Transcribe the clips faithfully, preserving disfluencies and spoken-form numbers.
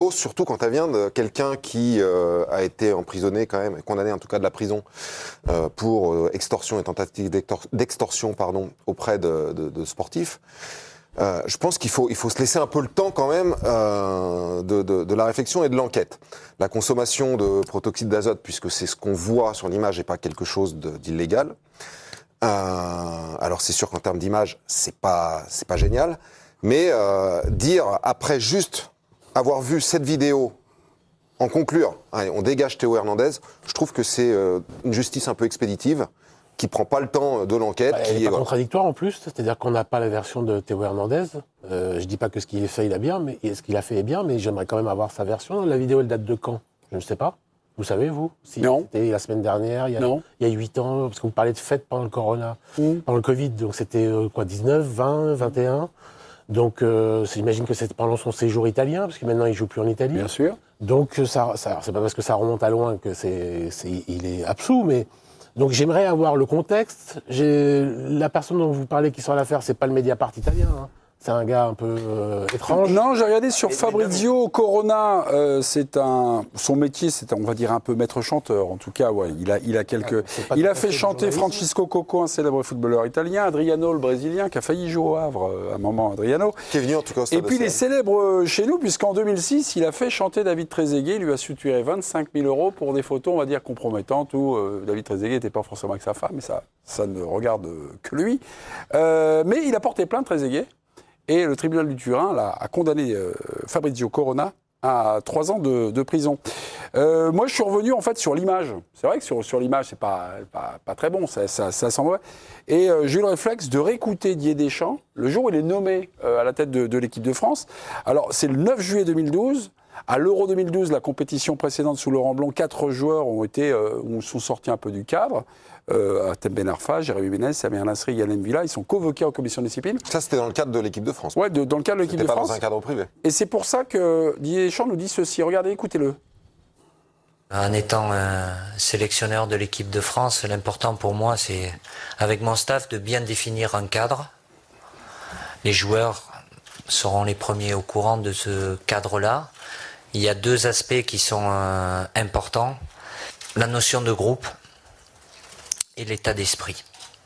vidéo, surtout quand elle vient de quelqu'un qui euh, a été emprisonné quand même, condamné en tout cas de la prison euh, pour euh, extorsion et tentative d'extorsion pardon, auprès de, de, de sportifs. Euh, je pense qu'il faut, il faut se laisser un peu le temps quand même euh, de, de, de la réflexion et de l'enquête. La consommation de protoxyde d'azote, puisque c'est ce qu'on voit sur l'image, n'est pas quelque chose de, d'illégal. Euh, alors c'est sûr qu'en termes d'image, c'est pas, c'est pas génial, mais euh, dire après juste avoir vu cette vidéo en conclure, allez, on dégage Théo Hernandez, je trouve que c'est euh, une justice un peu expéditive, qui prend pas le temps de l'enquête. Bah, qui elle est pas est contradictoire en plus, c'est-à-dire qu'on n'a pas la version de Théo Hernandez. Euh, je dis pas que ce qu'il a fait, il a bien, mais ce qu'il a fait est bien, mais j'aimerais quand même avoir sa version. La vidéo, elle date de quand? Je ne sais pas. Vous savez, vous? Si, non. C'était la semaine dernière, il y a, non. il y a huit ans, parce que vous parlez de fêtes pendant le corona, mmh. pendant le Covid, donc c'était euh, quoi, dix-neuf, vingt, vingt et un. Donc euh, j'imagine que c'était pendant son séjour italien, parce que maintenant il joue plus en Italie. Bien sûr. Donc ça, ça c'est pas parce que ça remonte à loin que c'est, c'est il est absous, mais donc j'aimerais avoir le contexte. J'ai la personne dont vous parlez qui sort l'affaire, c'est pas le Mediapart italien. Hein. C'est un gars un peu euh, étrange. Non, j'ai regardé sur Fabrizio Corona. Euh, c'est un, son métier, c'est on va dire un peu maître chanteur. En tout cas, ouais, il a, il a quelques. Ah, il a fait chanter Francisco Coco, un célèbre footballeur italien, Adriano, le Brésilien, qui a failli jouer au Havre à un moment, Adriano. Qui est venu en tout cas au stade. Et puis il est célèbre chez nous, puisqu'en deux mille six, il a fait chanter David Trezeguet. Il lui a suturé vingt-cinq mille euros pour des photos, on va dire compromettantes, où euh, David Trezeguet n'était pas forcément avec sa femme, mais ça, ça ne regarde que lui. Euh, mais il a porté plainte Trezeguet. Et le tribunal du Turin là, a condamné euh, Fabrizio Corona à trois ans de, de prison. Euh, moi, je suis revenu en fait sur l'image. C'est vrai que sur, sur l'image, c'est pas, pas, pas très bon, ça, ça, ça sent mauvais. Et euh, j'ai eu le réflexe de réécouter Didier Deschamps le jour où il est nommé euh, à la tête de, de l'équipe de France. Alors, c'est le neuf juillet deux mille douze. À l'Euro deux mille douze, la compétition précédente sous Laurent Blanc, quatre joueurs ont été, euh, sont sortis un peu du cadre. Euh, Atem Ben Arfa, Jérémy Ménez, Samir Nasri, Yann M'Vila, ils sont convoqués en commission de discipline. Ça, c'était dans le cadre de l'équipe de France. Ouais, de, dans le cadre de l'équipe de pas France. Dans un cadre privé. Et c'est pour ça que Didier Deschamps nous dit ceci. Regardez, écoutez-le. En étant un sélectionneur de l'équipe de France, l'important pour moi, c'est, avec mon staff, de bien définir un cadre. Les joueurs seront les premiers au courant de ce cadre-là. Il y a deux aspects qui sont euh, importants. La notion de groupe et l'état d'esprit.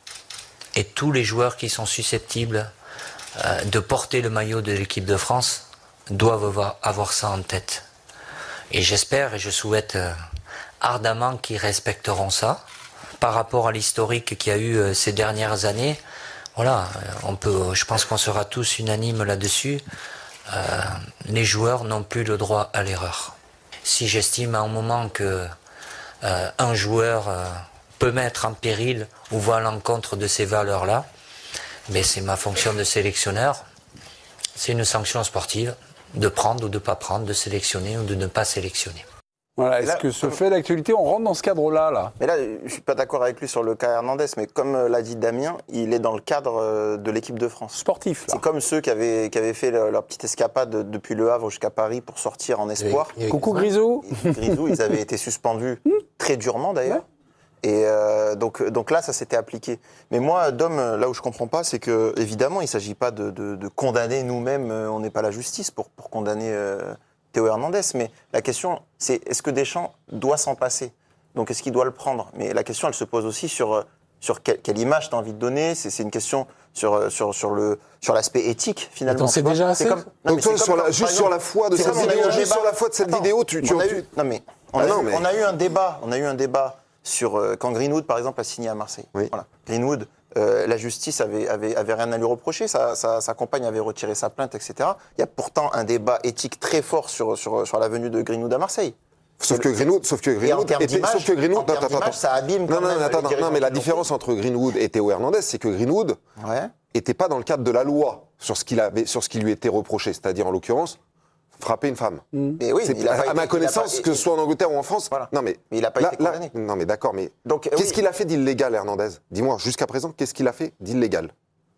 Et tous les joueurs qui sont susceptibles euh, de porter le maillot de l'équipe de France doivent avoir, avoir ça en tête. Et j'espère et je souhaite euh, ardemment qu'ils respecteront ça. Par rapport à l'historique qu'il y a eu euh, ces dernières années, voilà, on peut, je pense qu'on sera tous unanimes là-dessus. Euh, les joueurs n'ont plus le droit à l'erreur. Si j'estime à un moment que euh, un joueur euh, peut mettre en péril ou va à l'encontre de ces valeurs-là, mais c'est ma fonction de sélectionneur. C'est une sanction sportive de prendre ou de ne pas prendre, de sélectionner ou de ne pas sélectionner. Voilà, est-ce là, que ce fait d'actualité, on rentre dans ce cadre-là là Mais là, je ne suis pas d'accord avec lui sur le cas Hernandez, mais comme l'a dit Damien, il est dans le cadre de l'équipe de France. Sportif, là. C'est comme ceux qui avaient, qui avaient fait leur, leur petite escapade depuis Le Havre jusqu'à Paris pour sortir en espoir. Et, et Coucou Grisou. Grisou, ils avaient été suspendus, très durement d'ailleurs. Ouais. Et euh, donc, donc là, ça s'était appliqué. Mais moi, Dom, là où je ne comprends pas, c'est que évidemment, il ne s'agit pas de, de, de condamner nous-mêmes, on n'est pas la justice pour, pour condamner euh, Théo Hernandez, mais la question, c'est est-ce que Deschamps doit s'en passer? Donc est-ce qu'il doit le prendre? Mais la question, elle se pose aussi sur, sur quelle, quelle image tu as envie de donner. C'est, c'est une question sur, sur, sur, le, sur l'aspect éthique, finalement. C'est déjà assez. Comme, non, Donc toi, sur la, juste sur la foi de cette vidéo, juste sur la foi de cette Attends, vidéo, tu... tu on a eu, non mais, on, ah, a non, eu, mais... on a eu un débat, on a eu un débat sur euh, quand Greenwood, par exemple, a signé à Marseille. Oui. Voilà. Greenwood, euh, la justice avait, avait, avait rien à lui reprocher, sa, sa, sa compagne avait retiré sa plainte, et cetera. Il y a pourtant un débat éthique très fort sur, sur, sur la venue de Greenwood à Marseille. Sauf que Greenwood, sauf que Greenwood, était, sauf que Greenwood, attends, attends, attends. Ça abîme quand non, même. Non, attends, non, mais la différence entre Greenwood et Théo Hernandez, c'est que Greenwood ouais. était pas dans le cadre de la loi sur ce qu'il avait, sur ce qui lui était reproché, c'est-à-dire en l'occurrence frapper une femme. Mmh. Mais oui, c'est, il a à, pas à été, ma connaissance, que ce soit en Angleterre ou en France. Voilà. Non mais, mais il n'a pas là, été condamné. Là, non mais d'accord, mais donc qu'est-ce oui. qu'il a fait d'illégal, Hernandez? Dis-moi, jusqu'à présent, qu'est-ce qu'il a fait d'illégal?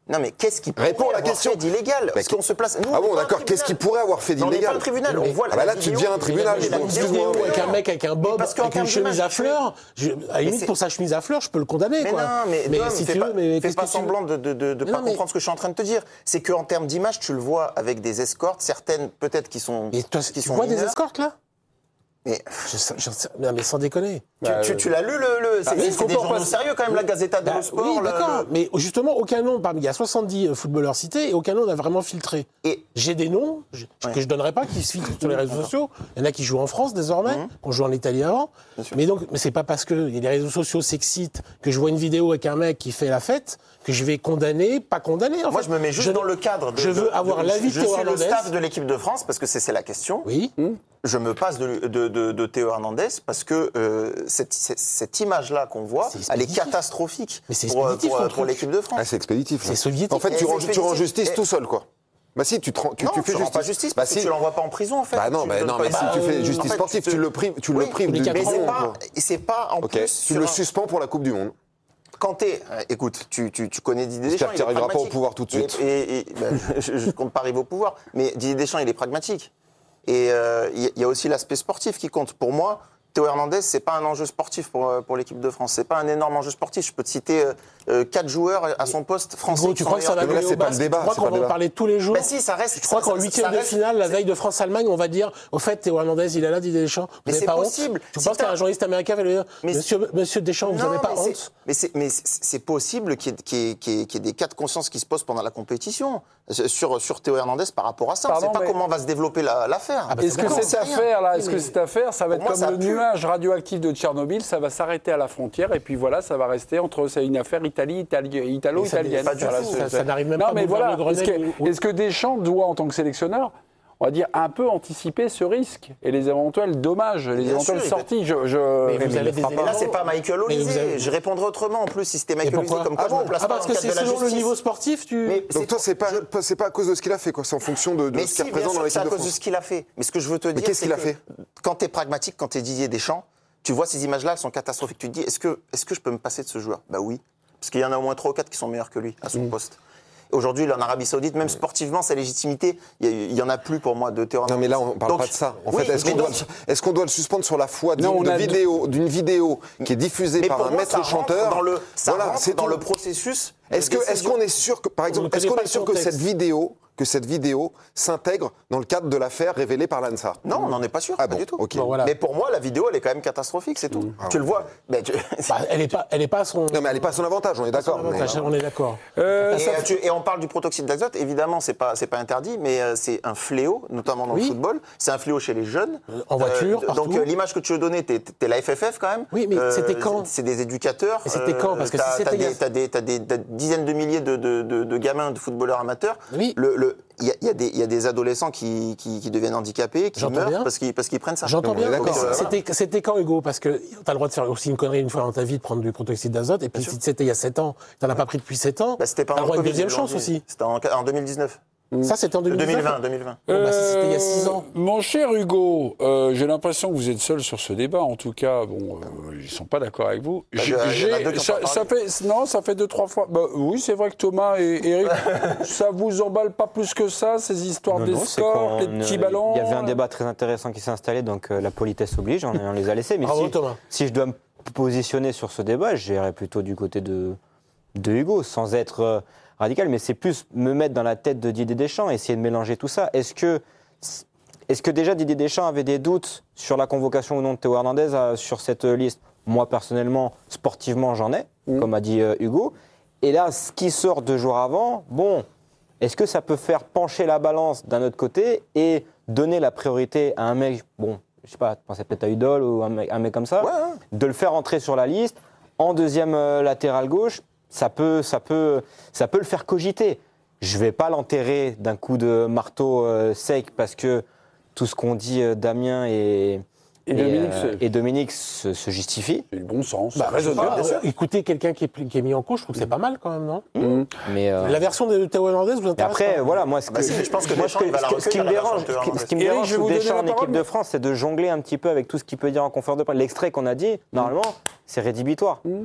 Non, mais qu'est-ce qui pourrait Réponds à la avoir question. fait d'illégal? Parce qu'on se place. Nous, Ah on est bon, pas un d'accord. Qu'est-ce tribunal. qu'il pourrait avoir fait On n'est pas d'illégal? un tribunal. On Mais- voit Ah la bah là, tu vidéo. deviens un tribunal. Il y a une Excuse-moi. vidéo avec un mec avec un bob, parce qu'en avec une termes chemise d'image, à tu- fleurs. Je- à la limite, c'est- pour sa chemise à fleurs, je peux le condamner. Mais quoi. non, mais, Dom, si fais tu pas, veux, mais fais qu'est-ce pas que tu veux semblant de ne de, de Mais pas non, mais- comprendre ce que je suis en train de te dire. C'est qu'en termes d'image, tu le vois avec des escortes, certaines peut-être qui sont. Et toi, qui tu sont vois des mineures. escortes là Mais je, sais- je sais- non, mais sans déconner. tu, Bah, tu- tu l'as lu, le, le- c'est mais c'est il faut des pas journaux passer- sérieux quand même, la Gazzetta dello Bah, Sport. oui, le- d'accord. le- Mais justement, aucun nom, parmi, il y a soixante-dix footballeurs cités et aucun nom n'a vraiment filtré. Et J'ai des noms je- Ouais. que je donnerai pas, qui se filtrent sur les réseaux sociaux. Il y en a qui jouent en France désormais, qu'on joue en Italie avant. sûr. Mais donc, mais c'est pas parce que les réseaux sociaux s'excitent que je vois une vidéo avec un mec qui fait la fête que je vais condamner, pas condamner. En moi, fait. je me mets juste Je- dans le cadre. De, je veux de- avoir de- l'avis de Je Théo suis le Hernandez. staff de l'équipe de France parce que c'est c'est la question. Oui. Je me passe de, de, de, de Théo Hernandez parce que euh, cette, cette, cette image-là qu'on voit, C'est elle est expéditif. catastrophique Mais c'est pour, expéditif, pour, ton pour truc. l'équipe de France. Ah, c'est expéditif. C'est là. soviétique. En fait, Et tu c'est rends, tu rends expéditif. justice Et- tout seul, quoi. Bah si, tu, te rends- tu, non, tu fais tu rends justice. pas justice Bah parce que si. tu l'envoies pas en prison en fait. Bah non, Tu mais donnes non, pas- mais si bah, tu fais euh, justice en fait, sportive, te- tu le prives, tu Oui, le prives les du quatre Mais ans, c'est bon, pas, quoi. c'est pas en Ok. plus Tu sur le un- suspends pour la Coupe du Monde. Quand t'es, euh, écoute, tu, tu, tu connais Didier J'espère Deschamps, qu'il il est arrivera pas au pragmatique. pouvoir tout de Il est- suite. Et, et- ben, je, je compte pas arriver au pouvoir, mais Didier Deschamps, il est pragmatique. Et euh, il y, y a aussi l'aspect sportif qui compte. Pour moi, Théo Hernandez, c'est pas un enjeu sportif pour, euh, pour l'équipe de France. C'est pas un énorme enjeu sportif. Je peux te citer euh, euh, quatre joueurs à son poste français. Gros, qui tu sont crois que ça va meilleurs. Mais là, gueuler c'est au pas le basque débat, Tu crois c'est qu'on pas va le en débat. parler tous les jours Bah si, ça reste. Je crois ça- qu'en ça- huitième ça de reste- finale, la veille de France-Allemagne, on va dire, au fait, Théo Hernandez, il est là, Didier Deschamps. Vous Mais n'avez c'est pas possible. honte Tu Si penses t'as- qu'un journaliste américain va lui dire, Mais monsieur, monsieur Deschamps, vous Non, n'avez pas mais c'est- honte Mais c'est mais c'est- c'est possible qu'il y, ait- qu'il y ait- qu'il y ait- qu'il y ait des cas de conscience qui se posent pendant la compétition sur, sur Théo Hernandez par rapport à ça. Pardon, on ne sait pas mais- comment va se développer la- l'affaire. Ah bah, Est-ce que d'accord, cette c'est rien. affaire-là, est-ce Oui, que mais- cette affaire, ça va être Pour moi, comme ça le pue. nuage radioactif de Tchernobyl, ça va s'arrêter à la frontière et puis voilà, ça va rester entre, c'est une affaire Italie, Itali- Mais ça- italo-italienne. pas du Voilà, tout. c'est- Ça- ça n'arrive même non, pas à mais Boulevard voilà. de Est-ce Grenelle que, ou- est-ce que Deschamps doit, en tant que sélectionneur, on va dire, un peu anticiper ce risque et les éventuels dommages, les Bien éventuelles sûr, il sorties je, je- Mais vous il avez le des fera Mais pas. là, c'est pas Michael Mais vous Olysée. avez- Je répondrai autrement. En plus, si c'était Et Michael Olysée, pourquoi comme quoi ah je bon me place Ah, pas parce dans que le cadre c'est de la selon le justice. niveau sportif, tu... Mais Donc c'est- toi, c'est pas, pas- c'est pas à cause de ce qu'il a fait, quoi. C'est en fonction de, de Mais ce si, qu'il bien représente sûr dans que c'est l'équipe à de cause de France. ce qu'il a fait. Mais ce que je veux te dire, qu'est-ce c'est qu'il a que fait quand tu es pragmatique, quand tu es Didier Deschamps, tu vois ces images-là, elles sont catastrophiques. Tu te dis, est-ce que, est-ce que je peux me passer de ce joueur? Bah oui. Parce qu'il y en a au moins trois ou quatre qui sont meilleurs que lui à son poste. Aujourd'hui, il est en Arabie Saoudite, même sportivement, sa légitimité, il y en a plus pour moi de Théo Non, mais là, on parle Donc, pas de ça. En oui, fait, est-ce mais qu'on doit, donc- le- est-ce qu'on doit le suspendre sur la foi d'une Non, on de a- vidéo, d'une vidéo qui est diffusée Mais par pour un moi, maître ça rentre chanteur dans le, ça Voilà, rentre c'est dans tout. le processus. de Est-ce que, est-ce décision. qu'on est sûr que, par exemple, ne est-ce qu'on connaît est pas sûr le que cette contexte. vidéo, que cette vidéo s'intègre dans le cadre de l'affaire révélée par l'ANSA? Non, on n'en est pas sûr, Ah pas bon, du tout. ok. Bon, voilà. Mais pour moi, la vidéo, elle est quand même catastrophique, c'est tout. Ah tu le vois. Mais tu- Bah, elle n'est pas, elle est pas à son... Non, mais elle n'est pas à son avantage, on est d'accord. mais- avantage, on est d'accord. Euh, Et, ça- euh, tu- et on parle du protoxyde d'azote, évidemment, c'est pas, c'est pas interdit, mais euh, c'est un fléau, notamment dans Oui. le football. C'est un fléau chez les jeunes. en voiture, Euh, partout. Donc euh, l'image que tu veux donner, t'es, t'es la F F F quand même. Oui, mais c'était quand C'est des éducateurs. Et c'était quand Parce que t'as, si c'était t'as il y a- des, t'as des, t'as des, t'as des dizaines de milliers de, de, de, de gamins, de footballeurs amateurs. Oui. Le, le, il y, a, il y a des, il y a des adolescents qui, qui, qui deviennent handicapés, qui J'entends meurent bien. parce qu'ils, parce qu'ils prennent ça. J'entends on est bien. d'accord. mais Donc, euh, C'était, c'était quand, Hugo? Parce que tu as le droit de faire aussi une connerie une fois dans ta vie, de prendre du protoxyde d'azote. Et puis si c'était il y a sept ans, tu n'en as pas pris depuis sept ans, Bah, c'était tu as pas le droit à une Covid, deuxième ils l'ont chance dit. aussi. C'était en, en deux mille dix-neuf. Ça, c'était en deux mille dix-neuf. deux mille vingt, deux mille vingt. Bon, bah, si c'était il y a six ans. Euh, Mon cher Hugo, euh, j'ai l'impression que vous êtes seul sur ce débat. En tout cas, bon, euh, ils sont pas d'accord avec vous. Bah, J'ai- il y en a j'ai- deux qui ont ça, pas ça parlé. fait non, ça fait deux trois fois. Bah, oui, c'est vrai que Thomas et Eric, ça vous emballe pas plus que ça ces histoires Non, non, c'est d'escorte, qu'on- les petits ballons. Il y avait un débat très intéressant qui s'est installé, donc euh, la politesse oblige, on, on les a laissés. Mais Bravo, si, Thomas. si je dois me positionner sur ce débat, j'irais plutôt du côté de, de Hugo, sans être euh, radical, mais c'est plus me mettre dans la tête de Didier Deschamps, essayer de mélanger tout ça. Est-ce que, est-ce que déjà Didier Deschamps avait des doutes sur la convocation ou non de Théo Hernandez euh, sur cette liste? Moi, personnellement, sportivement, j'en ai, comme a dit euh, Hugo. Et là, ce qui sort deux jours avant, bon, est-ce que ça peut faire pencher la balance d'un autre côté et donner la priorité à un mec, bon, je sais pas, pensez peut-être à Udol ou un mec, un mec comme ça, Ouais, ouais. de le faire entrer sur la liste en deuxième euh, latéral gauche, ça peut, ça, peut, ça peut le faire cogiter. Je ne vais pas l'enterrer d'un coup de marteau euh, sec parce que tout ce qu'on dit euh, Damien et, Et Dominique, euh, c'est- et Dominique se, se justifie. C'est du bon sens. Bah, je sais raisonnable. pas, euh, écoutez quelqu'un qui est, pli- qui est mis en cause, je trouve que c'est pas mal quand même, non Mais, euh, La version de Théo Hernandez vous et intéresse après, pas voilà, moi, ce Bah, que, si, je pense que moi, Deschamps, ce que- il va la ce qui- ce qui me recueillir, la dérange, version ce qui- ce qui me Eric, dérange je vais sous vous donner Deschamps la en équipe parole, de mais- France, c'est de jongler un petit peu avec tout ce qu'il peut dire en conférence de presse. L'extrait qu'on a dit, normalement, c'est rédhibitoire.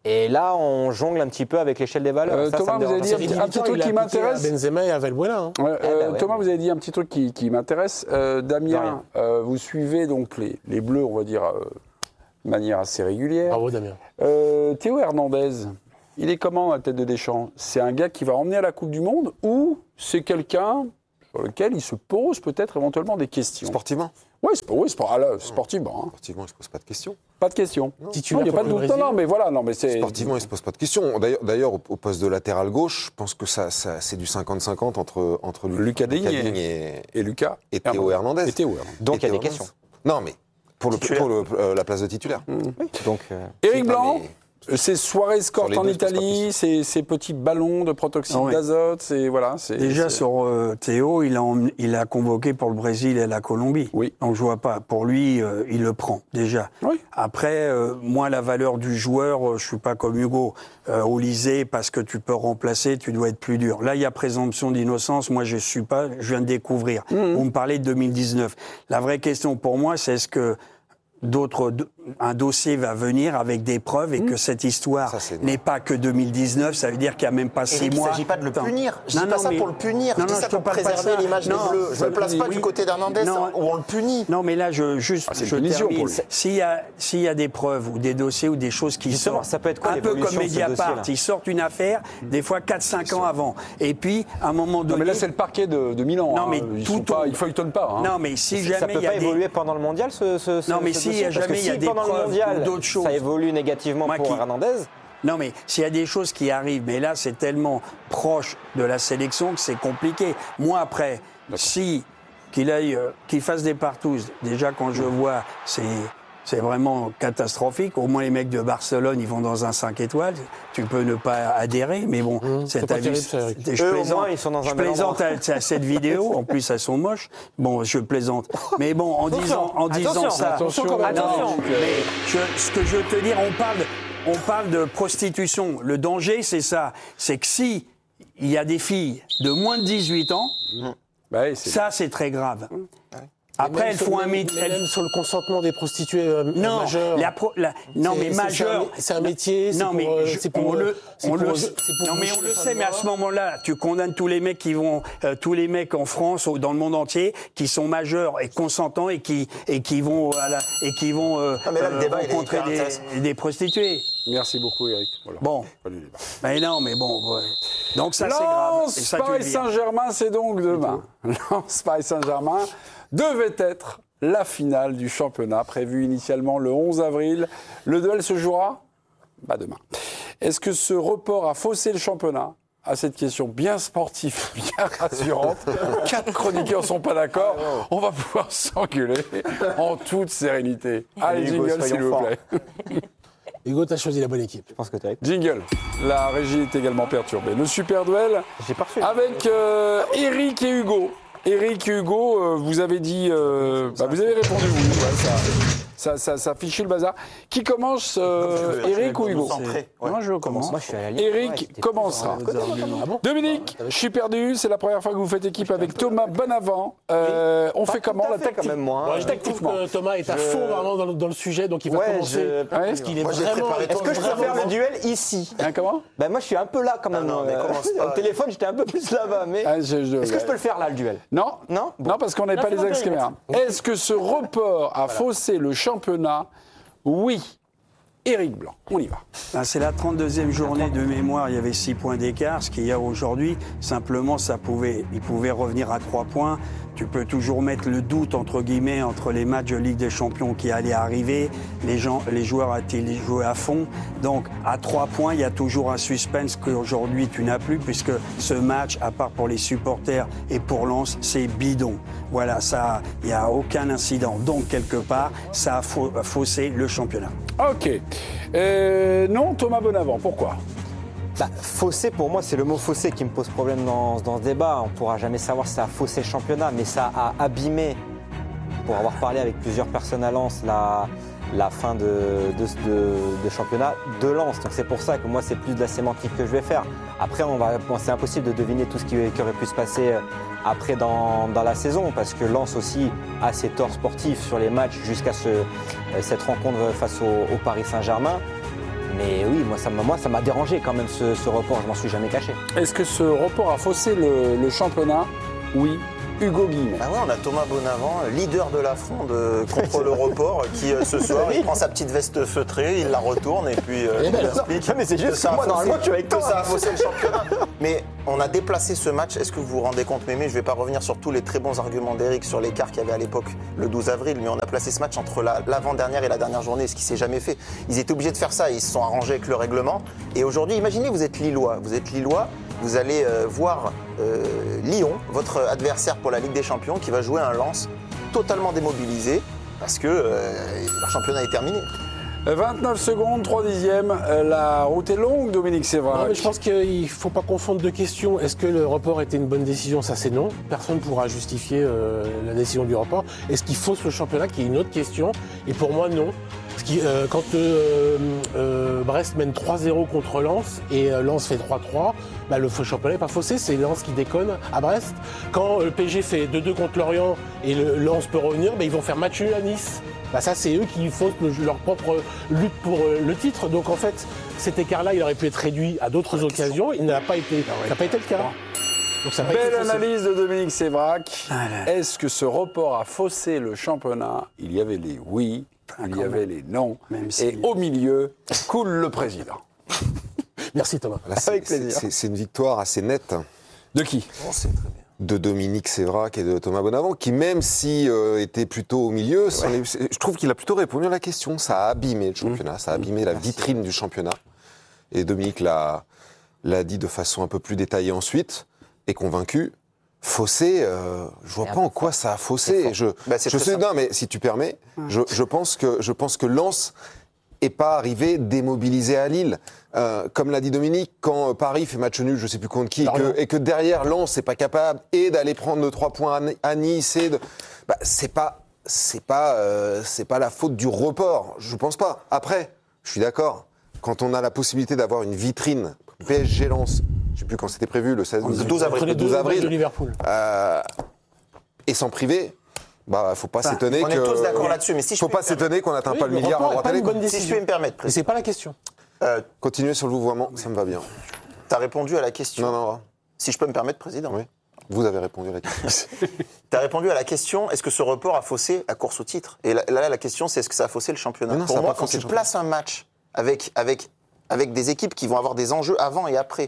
Et là, on jongle un petit peu avec l'échelle des valeurs. Euh, ça, Thomas, ça me vous avez dérange. dit C'est un petit truc il a qui appliqué m'intéresse. à Benzema et à Valbuena. Hein. Ouais, Eh euh, ben ouais. Thomas, vous avez dit un petit truc qui, qui m'intéresse. Euh, De Damien, rien. euh, vous suivez donc les, les Bleus, on va dire, euh, de manière assez régulière. Bravo Damien. Euh, Théo Hernandez, il est comment à la tête de Deschamps? C'est un gars qui va emmener à la Coupe du Monde ou c'est quelqu'un sur lequel il se pose peut-être éventuellement des questions? Sportivement Oui, c'est oui, sport, ah là, sportivement. Hein. Sportivement, il ne se pose pas de questions. Pas de questions. Non, Titulaire il n'y a pas de contre doute. le Non, non, Brésil. mais voilà, non, mais c'est. Sportivement, il ne se pose pas de questions. D'ailleurs, d'ailleurs, au, au poste de latéral gauche, je pense que ça, ça, c'est du cinquante cinquante entre, entre Lu- Lucas Digne Digne et, et, et Lucas. et Théo Hernandez. Et Théo Hernandez. Donc, il y a Et des Théo questions. Hernandez. Non, mais pour, le, pour le, euh, la place de titulaire. Donc, euh, Éric Non, Blanc, mais- ces soirées Sur escortes les en deux, je pose pas de Italie, questions. ces, ces petits ballons de protoxyde Ah ouais. d'azote, c'est voilà. c'est- Déjà c'est- sur euh, Théo, il a, emmené- il a convoqué pour le Brésil et la Colombie. Oui. Donc je vois pas. Pour lui, euh, il le prend déjà. Oui. Après, euh, moi, la valeur du joueur, euh, je suis pas comme Hugo. Euh, au Lycée, parce que tu peux remplacer, tu dois être plus dur. Là, il y a présomption d'innocence. Moi, je suis pas. Je viens de découvrir. Mmh. Vous me parlez de deux mille dix-neuf. La vraie question pour moi, c'est est-ce que d'autres, un dossier va venir avec des preuves et que cette histoire Ça, c'est n'est pas que deux mille dix-neuf, ça veut dire qu'il n'y a même pas six Éric, il mois. ne s'agit pas de le Attends. punir. Je Non, dis pas non, ça mais- pour le punir. Non, je dis non, ça je te pour parle pas de préserver ça. l'image des Non, Bleus. Je ça ne me place punit, pas oui. du côté d'Hernandez Non. où on le punit. Non, mais là, je juste, Ah, c'est une je punition termine. pour lui. S'il y a, s'il y a des preuves ou des dossiers ou des choses qui Justement, sortent, ça peut être quoi un peu comme l'évolution de ce Mediapart, dossier-là ils sortent une affaire, des fois quatre cinq ans avant. Et puis, à un moment donné. Non, mais là, c'est le parquet de, de Milan. Non, hein. mais ils tout sont pas, au- ils feuilletonnent pas. Hein. Non, mais si ça jamais peut il y a pas des. évoluer pendant le mondial, ce, ce, ce Non, mais ce si, dossier il y a Parce que jamais il y a si des pendant le preuves mondial, ou d'autres choses. ça évolue négativement Moi pour qui- Hernandez. Non, mais s'il y a des choses qui arrivent, mais là, c'est tellement proche de la sélection que c'est compliqué. Moi, après, si qu'il aille, euh, qu'il fasse des partouzes, déjà, quand je vois, c'est. C'est vraiment catastrophique. Au moins, les mecs de Barcelone, ils vont dans un cinq étoiles. Tu peux ne pas adhérer, mais bon, Mmh, c'est c'est pas ta vie. terrible, ça, Eric. C'est- Je Eux, au plaisante, moins, ils sont dans un je bel plaisante endroit. à, à cette vidéo. En plus, elles sont moches. Bon, je plaisante. Mais bon, en disant, en disant Attention, ça. attention, Non, attention. mais je- ce que je veux te dire, on parle, de, on parle de prostitution. Le danger, c'est ça. C'est que si il y a des filles de moins de dix-huit ans, Bah, oui, c'est- ça, c'est très grave. Après, Même elles sur- font un même- métier. Même sur le consentement des prostituées euh, Non, majeures. la pro- la- non, C'est- mais c'est- majeur. c'est un- c'est un métier, c'est Non, pour, mais euh, je- c'est pour, on le, c'est on pour- le- c'est pour non, mais boucher on le les sait, femmes mais à ce moment-là, tu condamnes tous les mecs qui vont, euh, tous les mecs en France, ou dans le monde entier, qui sont majeurs et consentants et qui et qui vont à la, et qui vont euh, Ah, mais là, le euh, débat, il est rencontrer hyper intéressant. des, des prostituées. Merci beaucoup, Eric. Voilà. Bon. Pas du débat. Mais non, mais bon, ouais. Donc ça c'est grave. Et Lens, ça, tu le Paris vis. Saint-Germain, c'est donc demain. Lens, Paris Saint-Germain devait être la finale du championnat, prévue initialement le onze avril. Le duel se jouera bah, demain. Est-ce que ce report a faussé le championnat? À cette question bien sportive, bien rassurante, quatre chroniqueurs ne sont pas d'accord. On va pouvoir s'engueuler en toute sérénité. Allez, Hugo, jingle, s'il soyons vous forts. plaît. Hugo, t'as choisi la bonne équipe. Je pense que tu as Jingle. La régie est également perturbée. Le super duel J'ai pas reçu. avec euh, Eric et Hugo. Eric et Hugo, euh, vous avez dit, euh, bah, vous avez répondu vous. Ouais, ça, ça, ça, ça fichue le bazar. Qui commence, euh, Eric ou Hugo? Centré, ouais. Moi je commence. Moi, je suis à la ligne. Eric Ouais, j'étais- commencera. Ah bon Dominique, je suis perdu. C'est la première fois que vous faites équipe avec Thomas Bonavent. Euh, on Pas fait tout comment à la fait, tactique quand même, moi. Bon, hein. je découvre que Thomas est à je- fond vraiment dans le, dans le sujet, donc il va Ouais, commencer. je- Parce qu'il est Moi, j'ai vraiment. préparé Est-ce que je peux vraiment- faire le duel ici? Hein, comment Ben moi, je suis un peu là quand même. non, mais euh, commence pas. Au téléphone, j'étais un peu plus là-bas. Mais Ah, je- je- est-ce que je peux le faire là, le duel? Non, Non Bon. non, parce qu'on n'est Non, pas c'est les bon, ex-caméras. Est-ce que ce report a faussé le championnat? Oui. Éric Blanc, on y va. Ah, c'est la trente-deuxième journée de mémoire, il y avait six points d'écart. Ce qu'il y a aujourd'hui, simplement, ça pouvait, il pouvait revenir à trois points. Tu peux toujours mettre le doute, entre guillemets, entre les matchs de Ligue des Champions qui allaient arriver. Les, gens, les joueurs a-t-ils joué à fond? Donc, à trois points, il y a toujours un suspense qu'aujourd'hui tu n'as plus, puisque ce match, à part pour les supporters et pour Lens, c'est bidon. Voilà, ça, il n'y a aucun incident. Donc, quelque part, ça a fau- faussé le championnat. Ok. Euh, non, Thomas Bonavent, pourquoi? Bah, faussé, pour moi, c'est le mot faussé qui me pose problème dans, dans ce débat. On ne pourra jamais savoir si ça a faussé le championnat, mais ça a abîmé, pour avoir parlé avec plusieurs personnes à Lens, la, la fin de, de, de, de championnat de Lens. Donc c'est pour ça que moi, c'est plus de la sémantique que je vais faire. Après, on va, bon, c'est impossible de deviner tout ce qui, qui aurait pu se passer après dans, dans la saison, parce que Lens aussi a ses torts sportifs sur les matchs jusqu'à ce, cette rencontre face au, au Paris Saint-Germain. Mais oui, moi ça m'a moi, ça m'a dérangé quand même ce, ce report, je m'en suis jamais caché. Est-ce que ce report a faussé le, le championnat? Oui. Hugo Guillemet. Ah ouais, on a Thomas Bonavent, leader de la fronde euh, contre le report, qui euh, ce soir, il prend sa petite veste feutrée, il la retourne et puis euh, il explique. Non, mais c'est juste que moi, normalement, tu es avec toi. Que ça a faussé le championnat. Mais on a déplacé ce match. Est-ce que vous vous rendez compte, Mémé? Je ne vais pas revenir sur tous les très bons arguments d'Eric sur l'écart qu'il y avait à l'époque, le douze avril, mais on a placé ce match entre la, l'avant-dernière et la dernière journée, ce qui s'est jamais fait. Ils étaient obligés de faire ça, ils se sont arrangés avec le règlement. Et aujourd'hui, imaginez, vous êtes Lillois, vous êtes Lillois, vous allez euh, voir euh, Lyon, votre adversaire pour la Ligue des Champions, qui va jouer un Lens totalement démobilisé parce que euh, leur championnat est terminé. vingt-neuf secondes, trois dixièmes. La route est longue, Dominique Sévrac. Non, mais je pense qu'il ne faut pas confondre deux questions. Est-ce que le report était une bonne décision? Ça, c'est non. Personne ne pourra justifier euh, la décision du report. Est-ce qu'il fausse le championnat, qui est une autre question? Et pour moi, non. Parce que, euh, quand euh, euh, Brest mène trois zéro contre Lens et euh, Lens fait trois trois, bah, le championnat n'est pas faussé, c'est Lens qui déconne à Brest. Quand euh, le P S G fait deux deux contre Lorient et le Lens peut revenir, bah, ils vont faire match nul à Nice. Bah, ça, c'est eux qui faussent le, leur propre lutte pour euh, le titre. Donc en fait, cet écart-là, il aurait pu être réduit à d'autres occasions. Il n'a pas été, ça n'a pas été le cas. Donc, ça n'a pas Belle été faussé. analyse de Dominique Sévrac. Est-ce que ce report a faussé le championnat? Il y avait les oui, il y avait les non. si- Et au milieu, coule le président. Merci Thomas. Là, c'est- Avec plaisir. c'est- C'est une victoire assez nette De qui? de Dominique Sévrac et de Thomas Bonavent, qui même si euh, était plutôt au milieu, s'en est- je trouve qu'il a plutôt répondu à la question. Ça a abîmé le championnat, ça a abîmé la vitrine du championnat. Et Dominique l'a l'a dit de façon un peu plus détaillée ensuite, et convaincu. Faussé, euh, je vois C'est pas un en peu quoi ça a faussé. Je, Bah, c'est je très sais, simple. non, mais si tu permets, je, je pense que je pense que Lens est pas arrivé démobilisé à Lille. Euh, comme l'a dit Dominique, quand euh, Paris fait match nul, je sais plus contre qui, et que, et que derrière Lens n'est pas capable et d'aller prendre nos trois points à, Ni- à Nice, et de, bah, c'est pas c'est pas euh, c'est pas la faute du report. Je pense pas. Après, je suis d'accord. Quand on a la possibilité d'avoir une vitrine P S G Lens, je sais plus quand c'était prévu, le seize, Le douze avril. Entre les le douze deux avril. matchs de Liverpool. euh, et s'en priver, bah faut pas s'étonner on que. est tous d'accord là-dessus, mais si je faut peux pas me permettre- s'étonner qu'on n'atteint Oui, pas le le milliard report à est droite pas à une gauche. bonne Si je décision. peux me permettre, Mais président. c'est pas la question. Euh, Continuez sur le vouvoiement, ça me va bien. tu as répondu à la question. Non, non, Si je peux me permettre, président. oui. Vous avez répondu à la question. Tu as répondu à la question, est-ce que ce report a faussé la course au titre? Et là, là, la question, c'est est-ce que ça a faussé le championnat? Mais non, ça Pour a moi, pas quand faussé tu le places un match avec, avec, avec des équipes qui vont avoir des enjeux avant et après,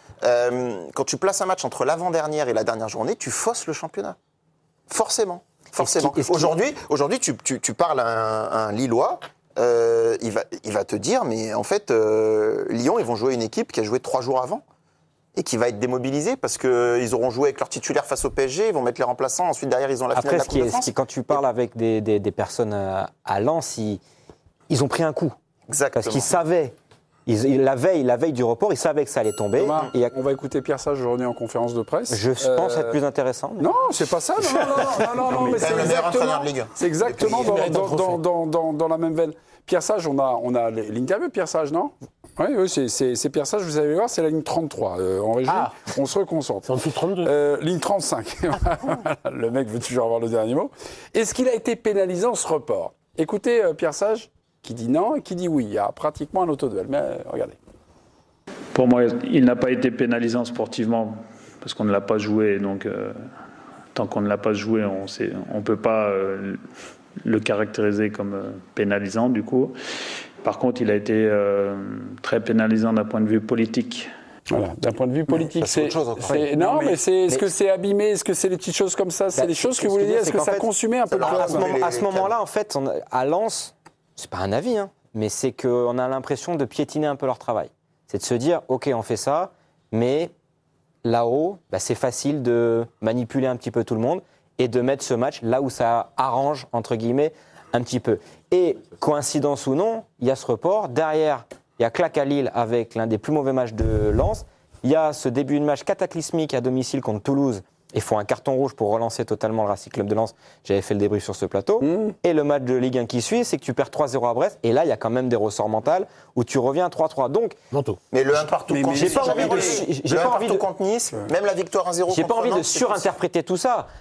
euh, quand tu places un match entre l'avant-dernière et la dernière journée, tu fausses le championnat. Forcément. Forcément. est-ce qu'il- Aujourd'hui, aujourd'hui tu, tu, tu parles à un, un Lillois, euh, il, va, il va te dire, mais en fait, euh, Lyon, ils vont jouer une équipe qui a joué trois jours avant et qui va être démobilisée parce qu'ils auront joué avec leur titulaire face au P S G, ils vont mettre les remplaçants, ensuite derrière, ils ont la finale Après, de la ce Coupe qui de est, ce France. qui, quand tu parles avec des, des, des personnes à, à Lens, ils, ils ont pris un coup. Exactement. Parce qu'ils savaient, ils, ils- la, veille, la veille du report, ils savaient que ça allait tomber. Thomas, Et il y a- on va écouter Pierre Sage aujourd'hui en conférence de presse. je Euh, pense être plus intéressant. mais- Non, c'est pas ça. Non, non, non, non, non, non, mais quand c'est même le meilleur entraîneur exactement, de Ligue un. c'est exactement Il dans, mérite un dans, trophée. dans, dans, dans, dans la même veine. Pierre Sage, on a, on a l'interview de Pierre Sage, non? Oui, oui, c'est, c'est, c'est Pierre Sage, vous allez voir, c'est la ligne trente-trois. Euh, en régie, Ah. on se reconcentre. C'est en dessous de trente-deux. Euh, ligne trente-cinq. Le mec veut toujours avoir le dernier mot. Est-ce qu'il a été pénalisant ce report? Écoutez euh, Pierre Sage, qui dit non et qui dit oui. Il y a pratiquement un autoduel. Mais euh, regardez. Pour moi, il n'a pas été pénalisant sportivement parce qu'on ne l'a pas joué. Donc, euh, tant qu'on ne l'a pas joué, on ne peut pas euh, le caractériser comme euh, pénalisant du coup. Par contre, il a été euh, très pénalisant d'un point de vue politique. Voilà, d'un point de vue politique, Ça, c'est c'est, autre chose encore. c'est- non, Non, mais, mais- c'est, est-ce mais- que c'est abîmé, est-ce que c'est des petites choses comme ça, c'est Bah, des choses ce que que vous je voulez veux dire, dire, est-ce que c'est ça a qu'en fait, consumé un peu le ça leur club a À ce, Mais moment, les- à ce les moment-là, en fait, on a- à Lens, c'est pas un avis, hein, mais c'est qu'on a l'impression de piétiner un peu leur travail. C'est de se dire, ok, on fait ça, mais là-haut, bah, c'est facile de manipuler un petit peu tout le monde et de mettre ce match là où ça arrange, entre guillemets, un petit peu. Et coïncidence ou non, il y a ce report. Derrière, il y a claque à Lille avec l'un des plus mauvais matchs de Lens. Il y a ce début de match cataclysmique à domicile contre Toulouse. Il faut un carton rouge pour relancer totalement le Racing Club de Lens. J'avais fait le débrief sur ce plateau. Mmh. Et le match de Ligue un qui suit, c'est que tu perds trois zéro à Brest. Et là, il y a quand même des ressorts mentaux où tu reviens à trois trois. Donc, Manteau. Mais le un partout Mais- contre mais Nice, j'ai pas jamais envie de- volé. j'ai Le pas un envie partout de- contre Nice, même la victoire un zéro j'ai contre pas envie de Nantes, c'est surinterpréter tout ça.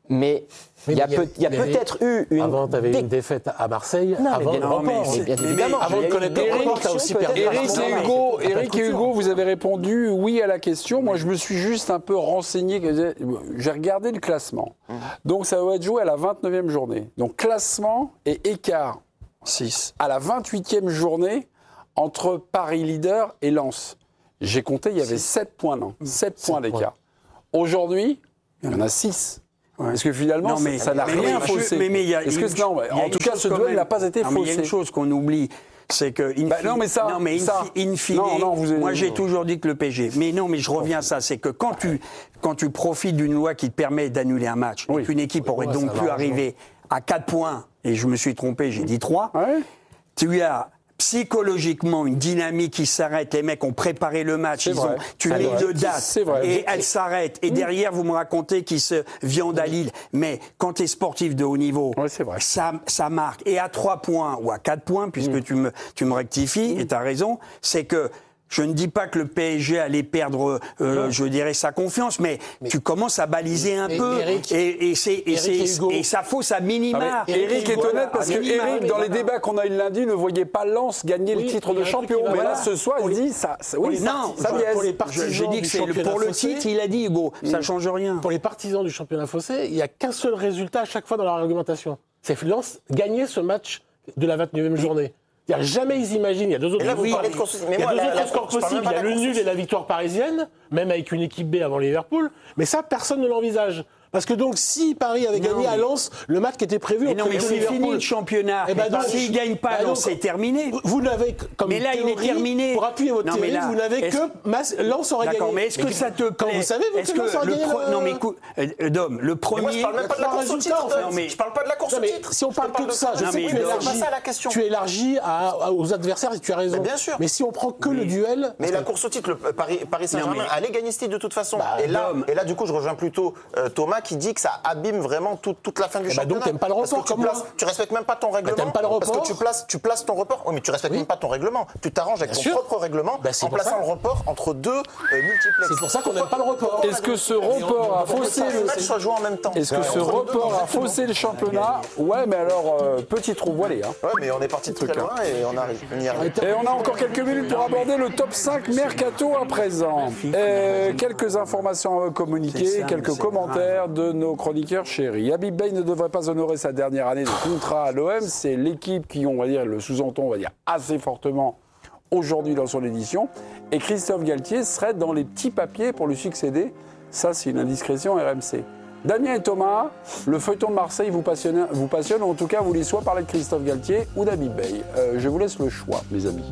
Mais il y a, peut, y a peut-être eu une. Avant, tu avais une défaite à Marseille, non, avant mais, le non, report. Mais, bien évidemment. Avant de connaître le report, tu as aussi perdu. Eric et Hugo, Eric et Hugo, vous avez répondu oui à la question. Moi, je me suis juste un peu renseigné. J'ai regardé le classement. Donc, ça va être joué à la vingt-neuvième journée. Donc, classement et écart six. à la vingt-huitième journée entre Paris leader et Lens. J'ai compté, il y avait sept points, non sept points d'écart. Aujourd'hui, il y en a six. Ouais. Est-ce que finalement, non, mais, ça n'a rien faussé? Mais, mais, mais Est-ce que non, ouais. En tout cas, ce duel n'a pas été non, faussé. Il y a une chose qu'on oublie, c'est que in bah, non, mais ça, non, mais in, ça. in fine, non, non, vous avez... moi j'ai toujours dit que le P S G. Mais non, mais je reviens à ça, c'est que quand tu quand tu profites d'une loi qui te permet d'annuler un match, oui. et qu'une équipe oui, aurait ouais, donc pu arriver à quatre points, et je me suis trompé, j'ai dit trois, ouais. tu as psychologiquement une dynamique qui s'arrête, les mecs ont préparé le match, ils ont, tu mets de date et elle s'arrête et derrière vous me racontez qu'ils se viandent à Lille, mais quand tu es sportif de haut niveau, ouais, ça, ça marque et à trois points ou à quatre points puisque mmh. tu, me, tu me rectifies mmh. et tu as raison, c'est que je ne dis pas que le P S G allait perdre, euh, je dirais, sa confiance, mais, mais tu commences à baliser un mais, peu. Mais Eric, et, et, c'est, et, c'est, et, et ça fausse à minima. Ah, Eric est honnête parce que Eric, dans les débats qu'on a eu lundi, ne voyait pas Lens gagner oui, le titre de champion. Mais là, ce soir, il dit ça. Oui, non, ça pour les partisans j'ai dit que c'est le, pour le titre, il a dit Hugo, ça ne change rien. Pour les partisans du championnat faussé, il n'y a qu'un seul résultat à chaque fois dans leur argumentation. C'est Lens gagner ce match de la vingt-neuvième journée. C'est-à-dire, jamais ils imaginent, il y a deux autres, là, oui, il de il y a deux autres scores possibles, il y a le nul et la victoire parisienne, même avec une équipe B avant Liverpool, mais ça, personne ne l'envisage. Parce que donc, si Paris avait non, gagné à Lens, le match qui était prévu... Mais non, mais c'est fini le championnat. Et ben donc, s'il ne gagne pas à Lens, c'est terminé. Vous n'avez comme mais là, théorie, il est terminé. Pour appuyer votre non, théorie, là, vous n'avez que Lens aurait gagné. D'accord, mais est-ce que ça te plaît? Quand vous savez, vous, que Lens aurait gagné le... Non, mais écoute, Dom, le premier... Moi, je parle même pas de la course au titre. Je parle pas de la course au titre. Si on parle que de ça, je sais que tu élargis aux adversaires et tu as raison. Bien sûr. Mais si on prend que le duel... Mais la course au titre, Paris Saint-Germain allait gagner ce titre de toute façon. Et là, du coup, je rejoins plutôt Thomas qui dit que ça abîme vraiment tout, toute la fin du bah championnat. Donc t'aimes pas le report comme moi. Tu respectes même pas ton règlement. Bah, t'aimes pas le report. Parce que tu places, tu places ton report. Oui, mais tu respectes oui. même pas ton règlement. Tu t'arranges avec Bien ton sûr. propre règlement bah, en plaçant ça. le report entre deux euh, multiplex. C'est pour ça qu'on n'aime pas le report. Est-ce que ce report a faussé le match soit joué en même temps? Est-ce que ce report a faussé le championnat? Ouais, mais alors euh, petit trou voilé. Hein. Ouais, mais on est parti très loin et on arrive. On y arrive. Et on a encore quelques minutes pour aborder le top cinq mercato à présent. Euh, quelques informations à communiquer, quelques commentaires de nos chroniqueurs chéris. Habib Beye ne devrait pas honorer sa dernière année de contrat à l'O M. C'est l'équipe qui, on va dire, le sous-entend, on va dire, assez fortement aujourd'hui dans son édition. Et Christophe Galtier serait dans les petits papiers pour lui succéder. Ça, c'est une indiscrétion R M C. Damien et Thomas, le feuilleton de Marseille vous passionne, vous passionne, ou en tout cas, vous voulez soit parler de Christophe Galtier ou d'Habib Beye. Euh, je vous laisse le choix, mes amis.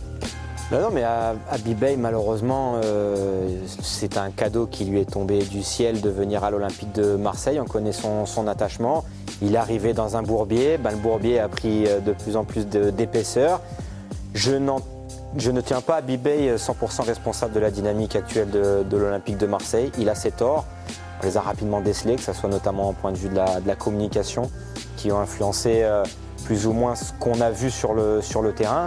Non, non, mais Habib Beye, malheureusement, euh, c'est un cadeau qui lui est tombé du ciel de venir à l'Olympique de Marseille. On connaît son, son attachement. Il est arrivé dans un bourbier. Ben, le bourbier a pris de plus en plus de, d'épaisseur. Je, je ne tiens pas Habib Beye cent pour cent responsable de la dynamique actuelle de, de l'Olympique de Marseille. Il a ses torts. On les a rapidement décelés, que ce soit notamment au point de vue de la, de la communication, qui ont influencé euh, plus ou moins ce qu'on a vu sur le, sur le terrain.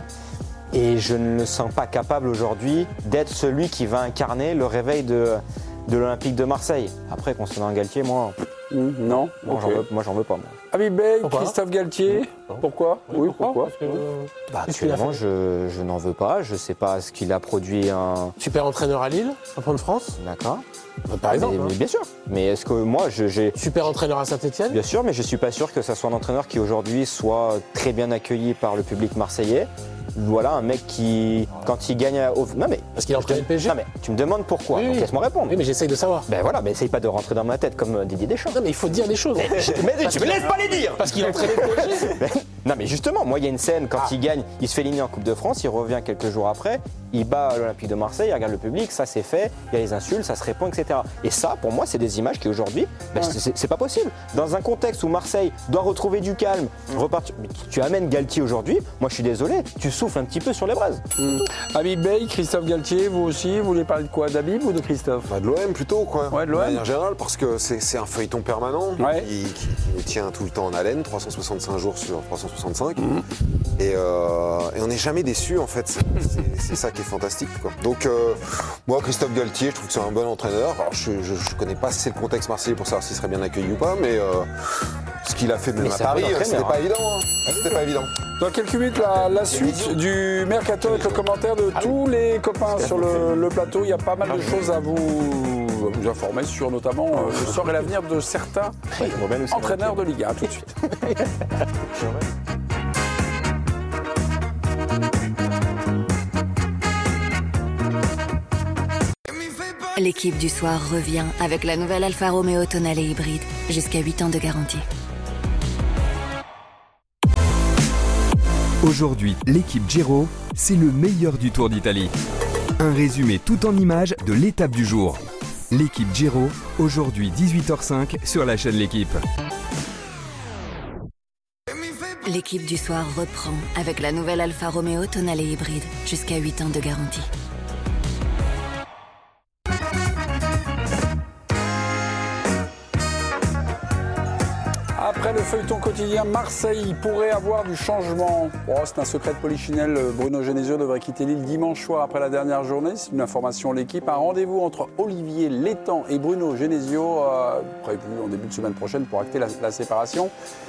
Et je ne le sens pas capable aujourd'hui d'être celui qui va incarner le réveil de, de l'Olympique de Marseille. Après, concernant Galtier, moi, mmh, non, moi, okay. j'en veux, moi j'en veux pas. Moi. Habib Beye, Christophe Galtier, mmh. pourquoi Oui, oui pourquoi, pourquoi que, euh, bah, Actuellement, je, je n'en veux pas. Je ne sais pas ce qu'il a produit. Un super entraîneur à Lille, champion de France. D'accord. Bah, par exemple. Mais, hein. mais bien sûr. Mais est-ce que moi, je, j'ai... Super entraîneur à Saint-Etienne. Bien sûr, mais je ne suis pas sûr que ça soit un entraîneur qui aujourd'hui soit très bien accueilli par le public marseillais. Voilà, un mec qui, quand il gagne au... Non mais... Parce qu'il a entraîné le P S G. Non mais, tu me demandes pourquoi, oui, donc laisse-moi répondre. Oui, mais j'essaye de savoir. Ben voilà, mais essaye pas de rentrer dans ma tête comme Didier Deschamps. Non mais il faut dire les choses. Mais, je... mais tu me laisses pas les dire. Parce qu'il a entraîné le P S G. Non mais justement, moi il y a une scène, quand ah. il gagne, il se fait éliminer en Coupe de France, il revient quelques jours après, il bat l'Olympique de Marseille, il regarde le public, ça c'est fait, il y a les insultes, ça se répond, et cetera. Et ça, pour moi, c'est des images qui aujourd'hui, ben, ouais. c'est, c'est pas possible. Dans un contexte où Marseille doit retrouver du calme, mmh. repartir, tu amènes Galtier aujourd'hui, moi je suis désolé, tu souffres souffle un petit peu sur les braises. Mmh. Habib Bey, Christophe Galtier, vous aussi, vous voulez parler de quoi, d'Habib ou de Christophe? Bah, de l'O M plutôt, quoi. Ouais, de l'O M. De manière générale, parce que c'est, c'est un feuilleton permanent Ouais. qui, qui, qui nous tient tout le temps en haleine, trois cent soixante-cinq jours sur trois cent soixante-cinq. Mmh. Et, euh, et on n'est jamais déçu, en fait. C'est, c'est, c'est ça qui est fantastique, quoi. Donc, euh, moi, Christophe Galtier, je trouve que c'est un bon entraîneur. Alors, je ne connais pas assez le contexte marseillais pour savoir s'il serait bien accueilli ou pas, mais euh, ce qu'il a fait même Mais à c'est un Paris, bon entraîneur, c'était hein. pas évident. Hein. C'était pas évident. Dans quelques minutes, la, la suite du mercato avec le commentaire de tous les copains sur le, le plateau. Il y a pas mal de choses à vous, à vous informer sur notamment euh, le sort et l'avenir de certains entraîneurs de Ligue un. À tout de suite. L'équipe du soir revient avec la nouvelle Alfa Romeo Tonale hybride. Jusqu'à huit ans de garantie. Aujourd'hui, l'équipe Giro, c'est le meilleur du Tour d'Italie. Un résumé tout en images de l'étape du jour. L'équipe Giro, aujourd'hui dix-huit heures cinq sur la chaîne L'Équipe. L'équipe du soir reprend avec la nouvelle Alfa Romeo Tonale hybride. Jusqu'à huit ans de garantie. Après le feuilleton quotidien, Marseille pourrait avoir du changement. Oh, c'est un secret de polichinelle. Bruno Genesio devrait quitter l'île dimanche soir après la dernière journée. C'est une information de l'équipe. Un rendez-vous entre Olivier Létang et Bruno Genesio euh, prévu en début de semaine prochaine pour acter la, la séparation.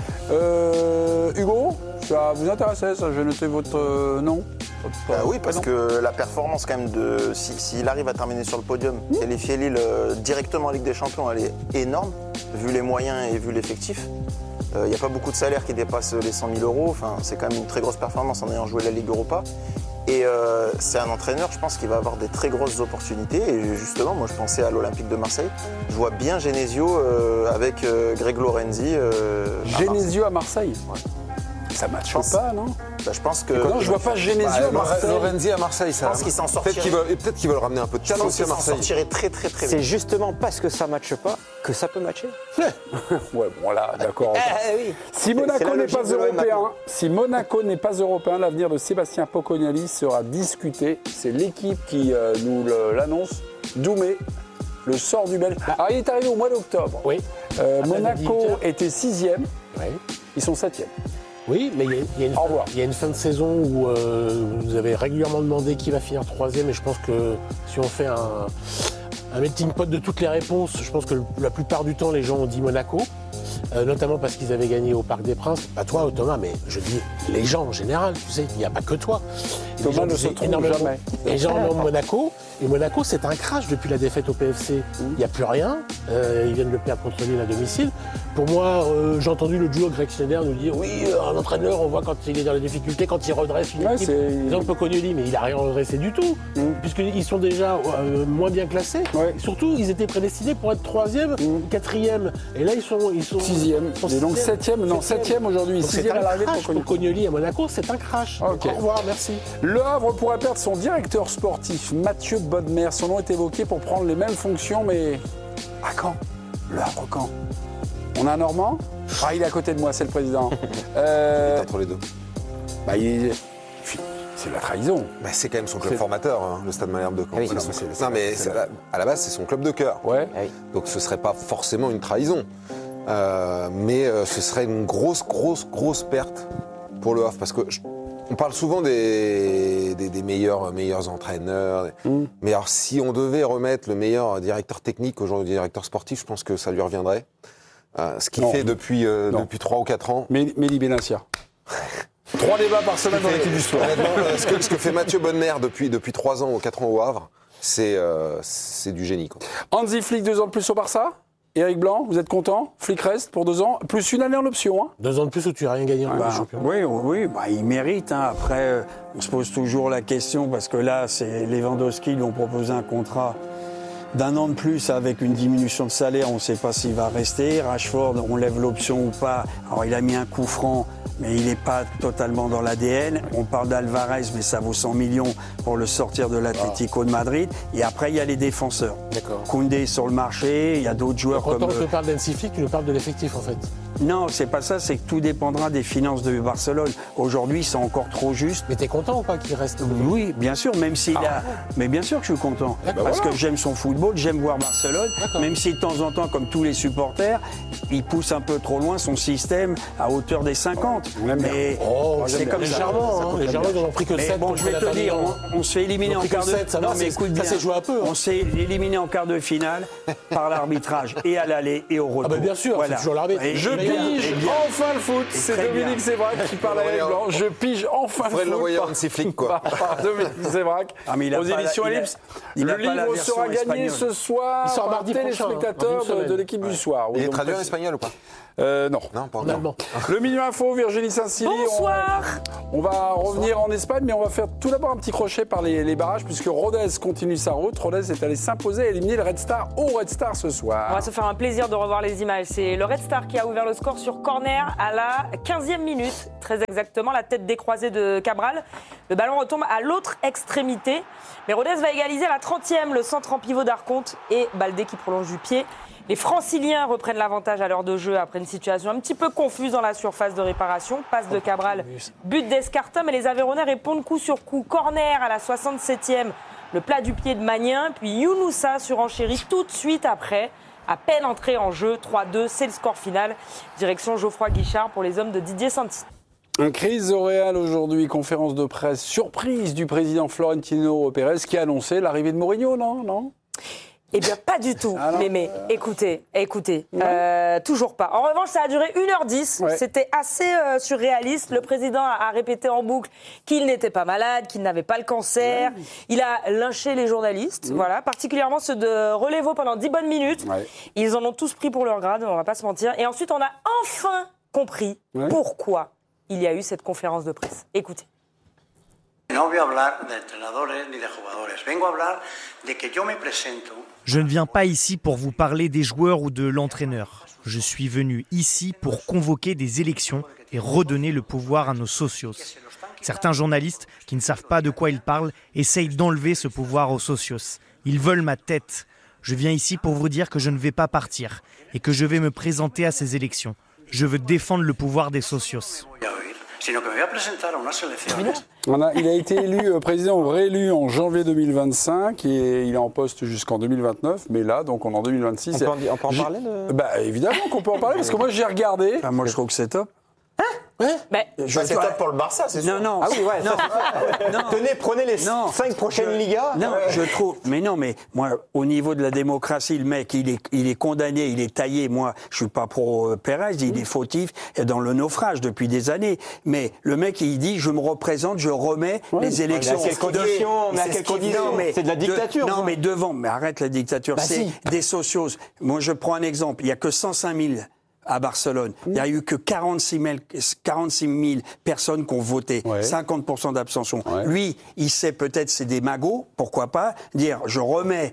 Euh, Hugo, ça vous intéressait ça? Je vais noter votre euh, nom. Bah oui, parce que la performance quand même de s'il si, arrive à terminer sur le podium, mmh. qualifier Lille euh, directement en Ligue des Champions, elle est énorme, vu les moyens et vu l'effectif. Il euh, n'y a pas beaucoup de salaires qui dépassent les cent mille euros. Enfin, c'est quand même une très grosse performance en ayant joué la Ligue Europa. Et euh, c'est un entraîneur, je pense, qui va avoir des très grosses opportunités. Et justement, moi, je pensais à l'Olympique de Marseille. Je vois bien Genesio euh, avec euh, Greg Lorenzi. Euh, Genesio à Marseille, ouais. Ça ne matche pas, non? Bah, je pense que. Non, je vois pas Genesio bah, à Marseille. Lorenzi à Marseille, ça. Je pense qu'il s'en sortirait. Peut-être qu'ils veulent, peut-être qu'ils veulent ramener un peu de calme aussi à Marseille. Il s'en sortirait très, très, très vite. C'est justement parce que ça ne matche pas que ça peut matcher. Ouais, bon là, d'accord. Eh, oui. Si Monaco n'est pas européen, si Monaco n'est pas européen, l'avenir de Sébastien Pocognoli sera discuté. C'est l'équipe qui euh, nous le, l'annonce. Doumé, le sort du Belge. Alors, il est arrivé au mois d'octobre. Oui. Euh, Monaco était sixième. Oui. Ils sont septième. Oui, mais il y, y, y, y a une fin de saison où euh, vous avez régulièrement demandé qui va finir troisième, et je pense que si on fait un, un melting pot de toutes les réponses, je pense que la plupart du temps, les gens ont dit Monaco, euh, notamment parce qu'ils avaient gagné au Parc des Princes. Pas toi, Thomas, mais je dis les gens en général, tu sais, il n'y a pas que toi. Et Thomas ne se trompe jamais. Les gens de Monaco, et Monaco, c'est un crash depuis la défaite au P F C. Il n'y a plus rien, euh, ils viennent de perdre contre Lille à domicile. Pour moi, euh, j'ai entendu le duo Greg Schneider nous dire oui, un entraîneur, on voit quand il est dans la difficulté, quand il redresse une ouais, équipe. C'est... Exemple Pocognoli, mais il n'a rien redressé du tout, mm. puisqu'ils sont déjà euh, moins bien classés. Ouais. Surtout, ils étaient prédestinés pour être troisième, mm. quatrième, et là ils sont, ils sont sixième. Ils sont et donc septième, non septième aujourd'hui. Donc sixième c'est un à l'arrivée crash. Pocognoli à Monaco, c'est un crash. Okay. Au revoir, merci. Le Havre pourrait perdre son directeur sportif, Mathieu Bodmer. Son nom est évoqué pour prendre les mêmes fonctions, mais à quand? Le Havre quand? On a un Normand? Ah, il est à côté de moi, c'est le président. Euh... Il est entre les deux. Bah, il est... C'est la trahison. Bah, c'est quand même son club c'est... formateur, hein, le Stade Malherbe de Caen. Oui, non, c'est, c'est, c'est, non, mais c'est, c'est, à la base, c'est son club de cœur. Ouais. Oui. Donc ce serait pas forcément une trahison. Euh, mais euh, ce serait une grosse, grosse, grosse perte pour le Havre. Parce que je... on parle souvent des, des, des meilleurs, meilleurs entraîneurs. Mm. Mais alors, si on devait remettre le meilleur directeur technique aujourd'hui, directeur sportif, je pense que ça lui reviendrait. Euh, ce qu'il non. fait depuis, euh, depuis trois ou quatre ans. Mehdi Benassia. Trois débats par semaine dans l'équipe du soir. euh, ce, que, ce que fait Mathieu Bonnemer depuis, depuis trois ans ou quatre ans au Havre, c'est, euh, c'est du génie. Quoi. Hansi Flick, deux ans de plus au Barça. Éric Blanc, vous êtes content? Flick reste pour deux ans, plus une année en option. Hein. Deux ans de plus où tu n'as rien gagné en bah, champion. Oui, oui, bah, il mérite. Hein. Après, euh, on se pose toujours la question, parce que là, c'est Lewandowski lui ont proposé un contrat d'un an de plus avec une diminution de salaire. On ne sait pas s'il va rester. Rashford, on lève l'option ou pas. Alors, il a mis un coup franc, mais il n'est pas totalement dans l'A D N. On parle d'Alvarez, mais ça vaut cent millions pour le sortir de l'Atlético de Madrid. Et après, il y a les défenseurs. D'accord. Koundé sur le marché, il y a d'autres joueurs Donc, comme... Quand on te parle d'Hansi Flick, tu nous parles de l'effectif, en fait. Non, c'est pas ça, c'est que tout dépendra des finances de Barcelone. Aujourd'hui, c'est encore trop juste. Mais t'es content ou pas qu'il reste? Oui, bien sûr, même s'il Ah. a. Mais bien sûr que je suis content. D'accord. Parce Voilà. que j'aime son football, j'aime voir Barcelone. D'accord. Même si de temps en temps, comme tous les supporters, il pousse un peu trop loin son système à hauteur des cinquante. On l'aime bien. Mais Oh, c'est j'aime comme bien. ça. Légèrement, hein, légèrement, ils en ont pris que Mais sept bon, contre je vais la te famille, dire, hein. on, on se fait éliminer Ils ont en pris que quart de sept, ça va, Non, mais c'est- écoute ça bien. s'est joué un peu, hein. On s'est éliminé en quart de finale par l'arbitrage et à l'aller et au retour. Ah bah bien sûr, c'est toujours l'arbitre. Et- Je et bien, pige et bien. enfin le foot. C'est très bien. Dominique Sévrac qui parle avec Blanc. Je pige enfin le Faudrait foot. l'envoyer par- en cyclique, quoi. Par, par Dominique Sévrac. Ah, mais il a aux pas la- éditions il a- Ellipse. il Le a pas la livre version sera gagné espagnole. ce soir Il sort par mardi prochain, hein, téléspectateur dans une de, de semaine. l'équipe du soir. Oui, Il est donc, traduit en peut- espagnol ou pas? Euh, non. Non, pas En encore. allemand. Le Milieu Info, Virginie Saint-Silly. Bonsoir. On, on va revenir en Espagne, mais on va faire tout d'abord un petit crochet par les, les barrages, puisque Rodez continue sa route. Rodez est allé s'imposer et éliminer le Red Star au Red Star ce On soir. va se faire un plaisir de revoir les images. C'est le Red Star qui a ouvert le score sur corner à la quinzième minute, très exactement, la tête décroisée de Cabral. Le ballon retombe à l'autre extrémité. Mais Rodez va égaliser à la trentième, le centre en pivot d'Arconte et Baldé qui prolonge du pied. Les Franciliens reprennent l'avantage à l'heure de jeu après une situation un petit peu confuse dans la surface de réparation. Passe de Cabral, but d'Escartin, mais les Aveyronnais répondent coup sur coup. Corner à la soixante-septième, le plat du pied de Magnin, puis Younoussa surenchérit tout de suite après. À peine entré en jeu, trois deux, c'est le score final. Direction Geoffroy Guichard pour les hommes de Didier Santis. Un crise au Real aujourd'hui, conférence de presse surprise du président Florentino Pérez qui a annoncé l'arrivée de Mourinho, non, non? Eh bien, pas du tout. Ah non. mais, mais, écoutez, écoutez, euh, toujours pas. En revanche, ça a duré une heure dix. Ouais. C'était assez euh, surréaliste. Le président a, a répété en boucle qu'il n'était pas malade, qu'il n'avait pas le cancer. Ouais. Il a lynché les journalistes, voilà, particulièrement ceux de Relevo pendant dix bonnes minutes. Ouais. Ils en ont tous pris pour leur grade, on va pas se mentir. Et ensuite, on a enfin compris Ouais. pourquoi il y a eu cette conférence de presse. Écoutez. No voy a hablar de entrenadores ni de jugadores. Vengo a hablar de que yo me presento. Je ne viens pas ici pour vous parler des joueurs ou de l'entraîneur. Je suis venu ici pour convoquer des élections et redonner le pouvoir à nos socios. Certains journalistes, qui ne savent pas de quoi ils parlent, essayent d'enlever ce pouvoir aux socios. Ils veulent ma tête. Je viens ici pour vous dire que je ne vais pas partir et que je vais me présenter à ces élections. Je veux défendre le pouvoir des socios. Sino que me voy a presentar a unas elecciones. On a- il a été élu euh, président ou réélu en janvier deux mille vingt-cinq et il est en poste jusqu'en deux mille vingt-neuf. Mais là, donc on est en deux mille vingt-six. On peut en, on peut en J'ai- parler de... Bah évidemment qu'on peut en parler parce que moi j'ai regardé. Ah, moi, je trouve que c'est top. Mais, Je- Bah, c'est top pour le Barça, c'est sûr. Non, non. Ah oui, ouais. Non. ça- Tenez, prenez les Non. cinq prochaines Je- Ligas. Non, je trouve. Mais non, mais moi, au niveau de la démocratie, le mec, il est, il est condamné, il est taillé. Moi, je suis pas pro euh, Pérez, il est fautif et dans le naufrage depuis des années. Mais le mec, il dit, je me représente, je remets les élections. Mais à quelles conditions Mais à quelles conditions Non, mais C'est de la dictature. de- non, ça. mais devant. Mais arrête la dictature. Bah c'est si. des socios. Moi, je prends un exemple. Il y a que cent cinq mille. À Barcelone, il n'y a eu que quarante-six mille personnes qui ont voté, Ouais. cinquante pour cent d'abstention. Ouais. Lui, il sait peut-être c'est des magots, pourquoi pas, dire je remets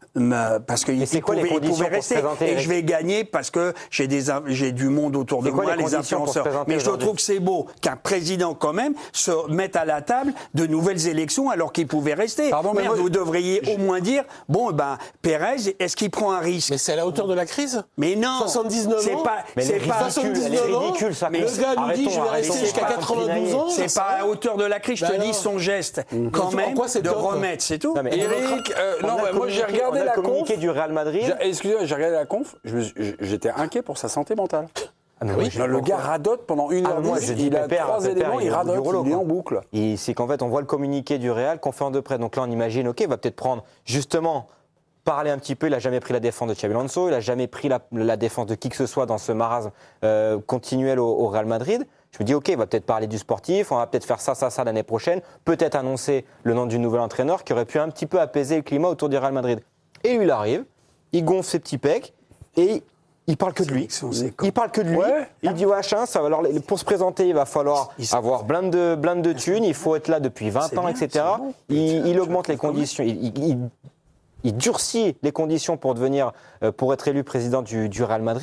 me- parce qu'il Mais c'est il quoi les pouvait, il conditions pouvait pour se rester présenter, et Eric je vais gagner parce que j'ai des in- j'ai du monde autour de C'est quoi moi, les les conditions pour se influenceurs. présenter Mais je aujourd'hui trouve que c'est beau qu'un président quand même se mette à la table de nouvelles élections alors qu'il pouvait rester. Pardon, mais Merde, moi, vous devriez au moins dire bon ben Pérez, est-ce qu'il prend un risque? Mais c'est à la hauteur de la crise. Mais non, soixante-dix-neuf c'est ans. pas, Mais c'est elle est pas, ridicule, elle est soixante-dix-neuf ans. ridicule, ça. Mais Le gars nous dit je vais Arrêtons, rester arrêtons, jusqu'à pas quatre-vingt-douze ans. c'est pas à hauteur de la crise. Je Bah te dis alors. son geste, Mais quand en même, quoi c'est de top remettre, c'est tout. Non, mais Eric, euh, on non, a ouais, moi j'ai communiqué- regardé on a la communiqué conf. du Real Madrid. J'ai- Excusez-moi, j'ai regardé la conf. je me suis- J'étais inquiet pour sa santé mentale. Ah, mais oui. je- Là, le gars radote pendant une Ah, heure moi, dix, je dis il a pépère, trois pépère, éléments, il il est radote, du rouleau, il est quoi. en boucle. Et c'est qu'en fait, on voit le communiqué du Real, conférence de presse. Donc là, on imagine, ok, il va peut-être prendre justement parler un petit peu. Il n'a jamais pris la défense de Xabi Alonso, il n'a jamais pris la, la défense de qui que ce soit dans ce marasme euh, continuel au, au Real Madrid. Je me dis, ok, il va peut-être parler du sportif, on va peut-être faire ça, ça, ça l'année prochaine, peut-être annoncer le nom du nouvel entraîneur qui aurait pu un petit peu apaiser le climat autour du Real Madrid. Et lui, il arrive, il gonfle ses petits pecs et il parle que de lui. Il parle que de lui. Ouais. Il dit ouais, ça va. Alors pour se présenter, il va falloir Il- avoir plein de plein de thunes. Il faut être là depuis vingt C'est ans, bien, et cetera. c'est bon. Il, il Je augmente les comprends conditions. Il, il- il- il durcit les conditions pour devenir, euh, pour être élu président du, du Real Madrid.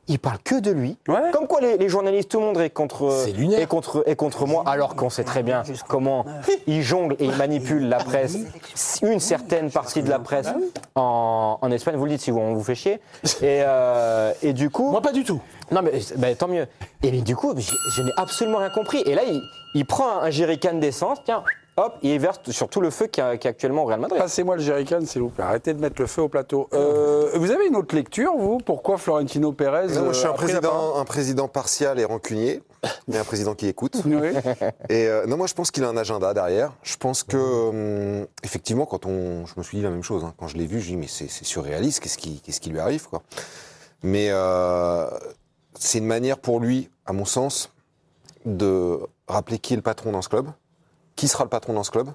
il parle que de lui. Ouais. Comme quoi les, les journalistes, tout le monde est contre, C'est lunaire. est contre, est contre moi, alors qu'on sait très bien comment il jongle et il manipule la presse, une certaine partie de la presse en, en Espagne. Vous le dites si on vous fait chier. Et, euh, et du coup... Moi, pas du tout. Non, mais bah, tant mieux. Et mais, du coup, je, je n'ai absolument rien compris. Et là, il, il prend un jerrycan d'essence, tiens, hop, il verse sur tout le feu qu'il y a, qu'il y a actuellement au Real Madrid. Passez-moi le jerrycan, s'il vous plaît. Arrêtez de mettre le feu au plateau. Euh, vous avez une autre lecture, vous? Pourquoi Florentino Pérez Non, moi, je suis euh, un a pris la parole président, un président partial et rancunier, mais un président qui écoute. Oui. Et euh, non, moi, je pense qu'il a un agenda derrière. Je pense que, hum, effectivement, quand on, je me suis dit la même chose. Hein. Quand je l'ai vu, je dis mais c'est, c'est surréaliste. Qu'est-ce qui, qu'est-ce qui lui arrive, quoi. Mais euh, c'est une manière pour lui, à mon sens, de rappeler qui est le patron dans ce club, qui sera le patron dans ce club,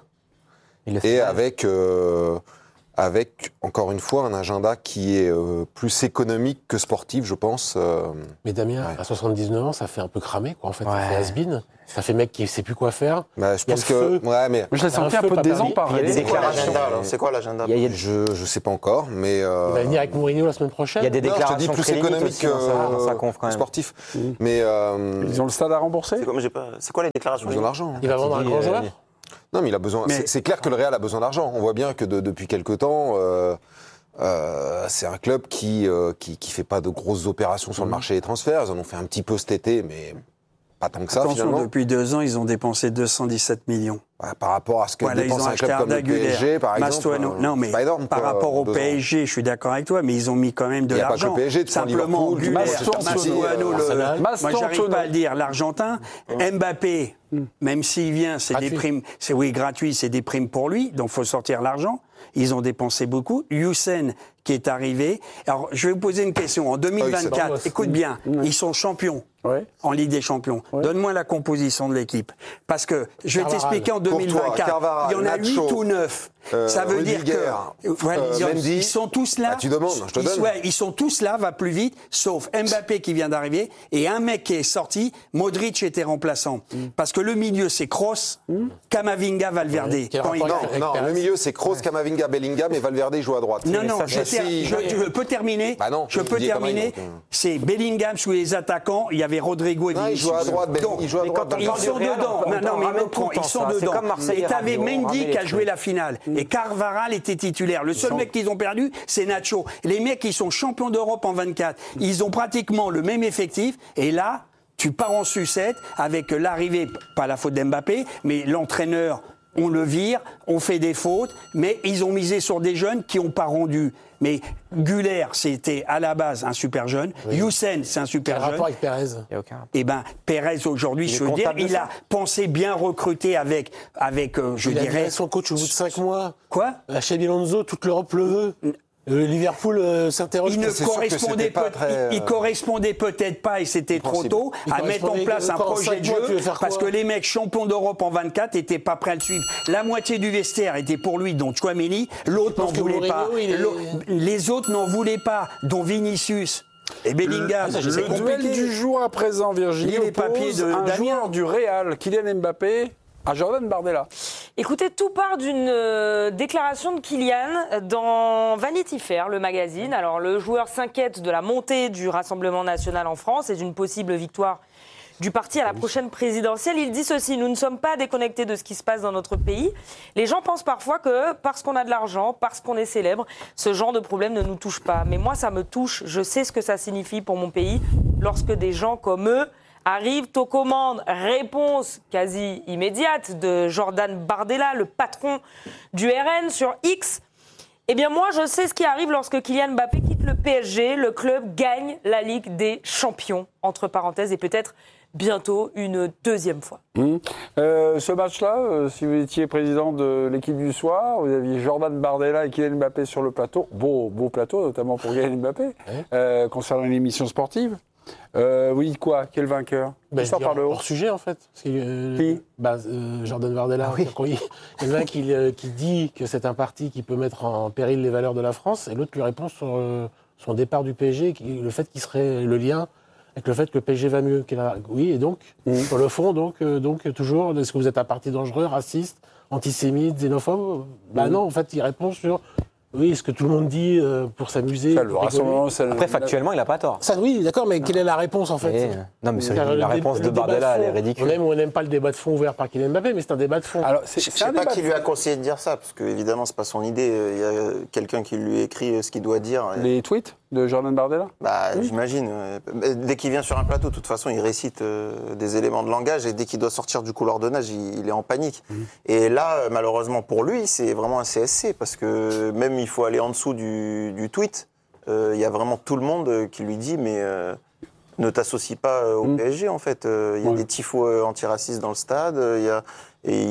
et avec, euh, avec, encore une fois, un agenda qui est euh, plus économique que sportif, je pense. Euh, Mais Damien, ouais. à soixante-dix-neuf ans, ça fait un peu cramé, quoi. En fait, Ouais. ça fait has-been. Ça fait mec qui sait plus quoi faire. bah, je Il y a pense le que, feu. ouais, mais Je l'ai senti un peu désemparé. Il y a des C'est quoi déclarations. l'agenda alors C'est quoi l'agenda Il y a- il y a- je, je sais pas encore, mais euh, Il va venir avec Mourinho la semaine prochaine. Il y a des non, je te déclarations dis plus très limites économique aussi que dans sa- dans sa conf, quand même. sportif. Mais euh, Ils ont le stade à rembourser? C'est quoi, j'ai pas... C'est quoi les déclarations? ils ont d'argent. hein. Il va vendre un dit, grand euh, joueur. Non, mais il a besoin. Mais- C'est, c'est clair que le Real a besoin d'argent. On voit bien que de- depuis quelque temps, euh, euh, c'est un club qui, euh, qui qui fait pas de grosses opérations sur le marché des transferts. Ils en ont fait un petit peu cet été, mais pas tant que ça Attention, finalement. depuis deux ans, ils ont dépensé deux cent dix-sept millions. Ouais, par rapport à ce que Voilà, ils dépense ont un acheté club comme le Arda P S G, Güler, par exemple. Mastuano. euh, Non, mais c'est pas énorme, par quoi, rapport au deux ans. P S G, je suis d'accord avec toi, mais ils ont mis quand même de Il y a pas l'argent. que le P S G, tu prends Simplement, Liverpool, tu Güler, prends Manchester City, Mastuano, euh, le- Arsenal. moi, j'arrive Mastantuono. pas à le dire, l'Argentin. Mbappé, même s'il vient, c'est des Gratuit. primes. C'est oui, gratuit, c'est des primes pour lui, donc faut sortir l'argent. Ils ont dépensé beaucoup. Youssef qui est arrivé. Alors, je vais vous poser une question. En deux mille vingt-quatre, Vamos. écoute bien, ils sont champions. Ouais. En Ligue des Champions. Ouais. Donne-moi la composition de l'équipe. Parce que je vais Carvaral. t'expliquer en deux mille Courtois, vingt-quatre. Carvaral, Il y en a Nacho, huit ou neuf. euh, Ça veut Rudiger, dire que voilà, euh, ils, ont- Mendy. ils sont tous là. Bah, tu demandes, je te ils, donne. ouais, ils sont tous là, va plus vite, sauf Mbappé qui vient d'arriver et un mec qui est sorti. Modric était remplaçant. Parce que le milieu, c'est Kroos, Camavinga, Valverde. Ouais, quel Quand il- rapport Non, avec non, Perez. le milieu c'est Kroos, Camavinga, Bellingham et Valverde il joue à droite. Non, mais non, ça, je, c'est- ter- si- je- je peux terminer. Bah non, je tu peux dis comme terminer. il, donc, euh. C'est Bellingham sous les attaquants. Il y avait Rodrigo et Non, il Vinicius. joue à droite, Ben- Donc, il joue à mais droite. quand on ils parle du sont Real, dedans. on- Non, on non, mais ramène me prends, tout le ils temps sont ça. C'est dedans. comme Marseille Et et t'avais Rabiot, on Mendy ramène qui a les joué trucs. la finale. Et Carvaral était titulaire. Le seul mec qu'ils ont perdu, c'est Nacho. Les mecs qui sont champions d'Europe en vingt-quatre, ils ont pratiquement le même effectif. Et là, tu pars en sucette avec l'arrivée, pas la faute d'Mbappé, mais l'entraîneur. On le vire, on fait des fautes, mais ils ont misé sur des jeunes qui n'ont pas rendu. Mais Güler, c'était à la base un super jeune. Youssef, c'est un super Quel jeune. rapport avec Perez? Il y a aucun rapport. Eh ben, Pérez aujourd'hui, Il est je veux dire, comptable de il ça. a pensé bien recruter avec, avec, euh, je Il a dirais. viré son coach au bout de cinq mois. Quoi Xabi Alonso, toute l'Europe le veut. Euh, Liverpool euh, s'interroge. Il ne c'est sûr que correspondait c'était pas peut- très, il, il euh, correspondait peut-être pas et c'était trop compréhensible. tôt Il à mettre en correspondait place un quand, en projet de cinq mois, tu jeu veux faire parce quoi que les mecs champions d'Europe en vingt-quatre n'étaient pas prêts à le suivre. La moitié du vestiaire était pour lui, dont Chouameni, l'autre n'en penses que voulait Mourinho, pas. il est- L'autre- Les autres n'en voulaient pas, dont Vinicius et Bellingham. Ah, ça, je sais C'est Le duel compliqué. du jour à présent, Virginie, Lis les papiers oppose de un Damien. joueur du Real, Kylian Mbappé, à Jordan Bardella. Écoutez, tout part d'une euh, déclaration de Kylian dans Vanity Fair, le magazine. Alors, le joueur s'inquiète de la montée du Rassemblement national en France et d'une possible victoire du parti à la prochaine présidentielle. Il dit ceci: nous ne sommes pas déconnectés de ce qui se passe dans notre pays. Les gens pensent parfois que parce qu'on a de l'argent, parce qu'on est célèbre, ce genre de problème ne nous touche pas. Mais moi, ça me touche. Je sais ce que ça signifie pour mon pays lorsque des gens comme eux arrivent aux commandes. Réponse quasi immédiate de Jordan Bardella, le patron du R N sur X. Eh bien moi, je sais ce qui arrive lorsque Kylian Mbappé quitte le P S G. Le club gagne la Ligue des Champions, entre parenthèses, et peut-être bientôt une deuxième fois. Mmh. Euh, ce match-là, euh, si vous étiez président de l'équipe du soir, vous aviez Jordan Bardella et Kylian Mbappé sur le plateau. Beau, beau plateau, notamment pour Kylian Mbappé, Ouais. euh, concernant une émission sportive. Euh, vous dites quoi? Quel vainqueur? Ben, Qui sort je par dis le haut? hors sujet en fait. Parce que, euh, Qui bah, euh, Jordan Bardella. Ah oui. Quand il, il y en a un qui, euh, qui dit que c'est un parti qui peut mettre en péril les valeurs de la France, et l'autre lui répond sur euh, son départ du P S G, qui, le fait qu'il serait le lien avec le fait que le P S G va mieux. qu'il a- Oui, et donc, sur le fond, donc, euh, donc toujours, est-ce que vous êtes un parti dangereux, raciste, antisémite, xénophobe? Bah non, en fait, il répond sur Oui, ce que tout le monde dit euh, pour s'amuser. Ça, le rassemblement, ça, Après, factuellement, il n'a pas tort. Ça, oui, d'accord, mais quelle est la réponse en fait? Et... Non, mais c'est Car la le réponse dé- de le débat Bardella, fond, elle est ridicule. On aime ou on n'aime pas le débat de fond ouvert par Kylian Mbappé, mais c'est un débat de fond. Alors, Je ne sais pas qui lui a conseillé de dire ça, parce que évidemment, c'est pas son idée. Il y a quelqu'un qui lui écrit ce qu'il doit dire. Les tweets de Jordan Bardella? Bah, oui. J'imagine. Dès qu'il vient sur un plateau, de toute façon, il récite euh, des éléments de langage, et dès qu'il doit sortir du couloir de nage, il, il est en panique. Mmh. Et là, malheureusement pour lui, c'est vraiment un C S C, parce que même il faut aller en dessous du, du tweet. Il euh, y a vraiment tout le monde qui lui dit, mais euh, ne t'associe pas au mmh. P S G, en fait. Il euh, y a ouais. des tifos antiracistes dans le stade. Y a, et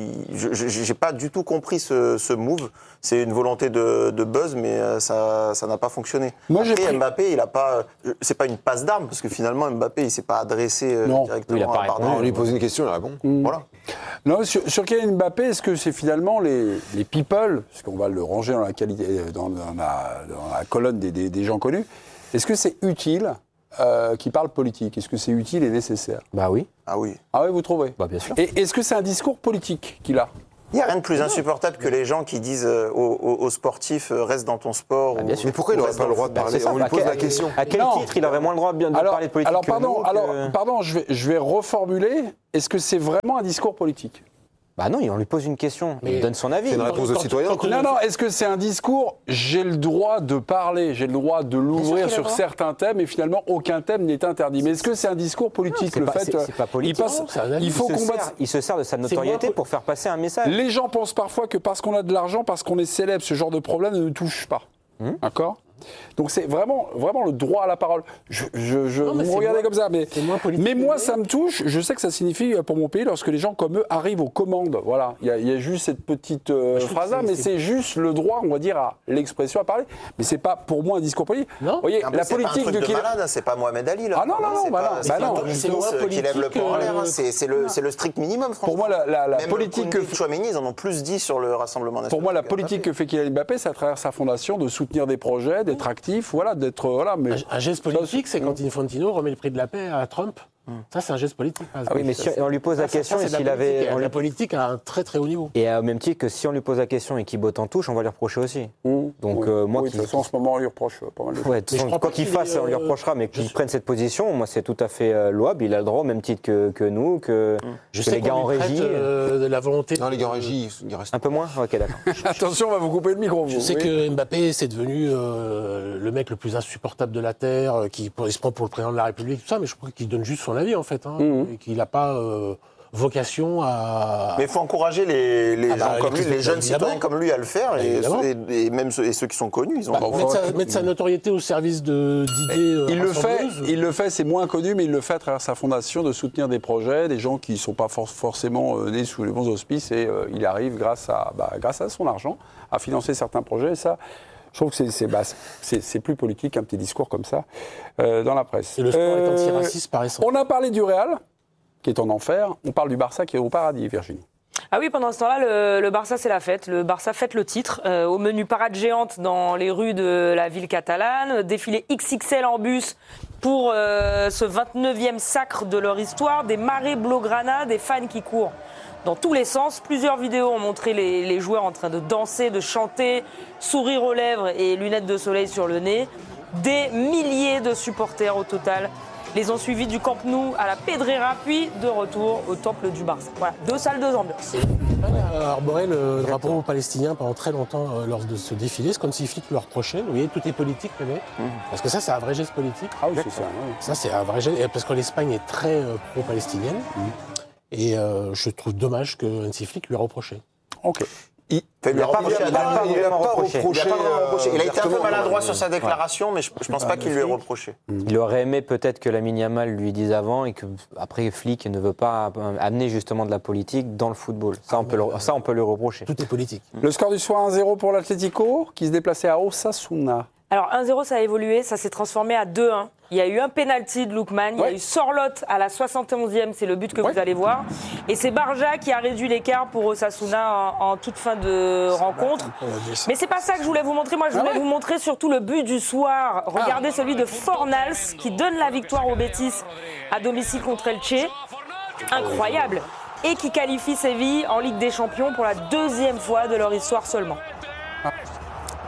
je n'ai pas du tout compris ce, ce move. C'est une volonté de, de buzz, mais ça n'a pas fonctionné. Moi, Après, pris... Mbappé, il a pas. C'est pas une passe d'armes, parce que finalement, Mbappé, il ne s'est pas adressé non. directement il a à Bardella. On lui pose une question, il répond. Mmh. Voilà. Non, sur, sur Kylian Mbappé, est-ce que c'est finalement les, les people, parce qu'on va le ranger dans la, qualité, dans, dans la, dans la colonne des, des, des gens connus, est-ce que c'est utile euh, qu'ils parlent politique? Est-ce que c'est utile et nécessaire? Bah oui. Ah oui. Ah oui, vous trouvez? Bah bien sûr. Et est-ce que c'est un discours politique qu'il a? Il n'y a rien de plus insupportable que les gens qui disent aux, aux, aux sportifs euh, « reste dans ton sport bah, ». Mais pourquoi il n'aurait pas le droit de parler? bah, On lui pose quel, la question. À quel non. titre il aurait moins le droit de, de alors, parler de politique alors, que pardon, nous, alors, que... pardon, je vais, je vais reformuler. Est-ce que c'est vraiment un discours politique? Bah non, on lui pose une question, mais il donne son avis. C'est une réponse de citoyen. Non, non, est-ce que c'est un discours, j'ai le droit de parler, j'ai le droit de l'ouvrir sur certains thèmes, et finalement aucun thème n'est interdit. Mais est-ce que c'est un discours politique? Non, le pas, fait, c'est pas politique. Il, passe, non, il faut il combattre. Sert, il se sert de sa notoriété pour faire passer un message. Les gens pensent parfois que parce qu'on a de l'argent, parce qu'on est célèbre, ce genre de problème ne nous touche pas. Hum? D'accord? Donc c'est vraiment, vraiment le droit à la parole. Je, je, je non, vous me regardez moins, comme ça, mais, mais moi ça me touche. Je sais que ça signifie pour mon pays lorsque les gens comme eux arrivent aux commandes. Voilà, il y, y a juste cette petite euh, phrase-là, mais c'est juste le droit, on va dire, à l'expression, à parler. Mais c'est pas pour moi un discours politique. Non. Vous voyez, un la politique pas un truc de, de malade, c'est pas Mohamed Ali là. Ah non non non, bah pas, non, bah non. C'est moins politique qui lève le poing en l'air. C'est le, le strict minimum. Pour moi, la, la, la Même politique que Chouameni, ils en ont plus dit sur le Rassemblement national. Pour moi, la politique que fait Kylian Mbappé, c'est à travers sa fondation de soutenir des projets, d'être actif, voilà. D'être, voilà, mais... Un geste politique, c'est quand Infantino remet le prix de la paix à Trump. Ça, c'est un geste politique. Ah oui, mais si on lui pose la question, ça, et s'il avait... On la politique à un très très haut niveau. Et au même titre que si on lui pose la question et qu'il botte en touche, on va lui reprocher aussi. Mmh. Donc oui. euh, moi, oui, de toute façon, en ce moment, on lui reproche pas mal de choses. Ouais, de toute façon, quoi qu'il fasse, on lui reprochera, mais qu'il prenne cette position, moi, c'est tout à fait euh, louable. Il a le droit au même titre que, que nous, que, mmh. Je que sais les gars en régie. Euh, de la volonté. Non, les gars en régie, il reste un peu moins. Ok, d'accord. Attention, on va vous couper le micro. Je sais que Mbappé, c'est devenu euh, le mec le plus insupportable de la terre, qui il se prend pour le président de la République, tout ça, mais je crois qu'il donne juste son avis en fait, hein, mmh. et qu'il n'a pas Euh, vocation à. Mais il faut encourager les, les ah gens bah, comme lui, les jeunes évidemment. citoyens comme lui à le faire, et, et, et même ceux, et ceux qui sont connus, ils ont. Bah, mettre, sa, mettre sa notoriété au service de, d'idées. Il le fait, il le fait, c'est moins connu, mais il le fait à travers sa fondation de soutenir des projets, des gens qui ne sont pas for- forcément euh, nés sous les bons auspices, et euh, il arrive grâce à, bah, grâce à son argent à financer certains projets, et ça. Je trouve que c'est, c'est, bah, c'est, c'est plus politique, un petit discours comme ça, euh, dans la presse. Et le sport euh, est antiraciste par essence. On a parlé du Real, qui est en enfer. On parle du Barça qui est au paradis, Virginie. Ah oui, pendant ce temps-là, le, le Barça, c'est la fête. Le Barça fête le titre. Euh, au menu parade géante dans les rues de la ville catalane. Défilé X X L en bus pour euh, ce vingt-neuvième sacre de leur histoire. Des marées blaugrana, des fans qui courent dans tous les sens. Plusieurs vidéos ont montré les, les joueurs en train de danser, de chanter, sourire aux lèvres et lunettes de soleil sur le nez. Des milliers de supporters au total les ont suivis du Camp Nou à la Pedrera, puis de retour au temple du Barça. Voilà, deux salles, deux ambiances. Il a arboré le drapeau palestinien pendant très longtemps euh, lors de ce défilé, ce qu'on signifie le reprochait. Vous voyez, tout est politique, mais mmh. parce que ça, c'est un vrai geste politique. Ah oui, c'est ça. Oui. Ça, c'est un vrai geste, parce que l'Espagne est très euh, pro-palestinienne. Mmh. Et euh, je trouve dommage que Hansi Flick lui a reproché. Ok. Il n'a pas reproché. Il a été un peu maladroit sur sa déclaration, mais je ne pense pas qu'il lui ait reproché. Il aurait aimé peut-être que Lamine Yamal lui dise avant et qu'après Flick ne veut pas amener justement de la politique dans le football. Ça, on peut le, ça, on peut lui reprocher. Tout est politique. Le score du soir un zéro pour l'Atlético, qui se déplaçait à Osasuna. Alors un zéro, ça a évolué, ça s'est transformé à deux un. Il y a eu un pénalty de Lookman, il y a eu Sorloth à la soixante et onzième, c'est le but que ouais. vous allez voir. Et c'est Barja qui a réduit l'écart pour Osasuna en, en toute fin de c'est rencontre. Mais c'est pas ça que je voulais vous montrer. Moi, je voulais ah ouais. vous montrer surtout le but du soir. Regardez ah. celui de Fornals qui donne la victoire au Betis à domicile contre Elche. Incroyable. Et qui qualifie Séville en Ligue des Champions pour la deuxième fois de leur histoire seulement.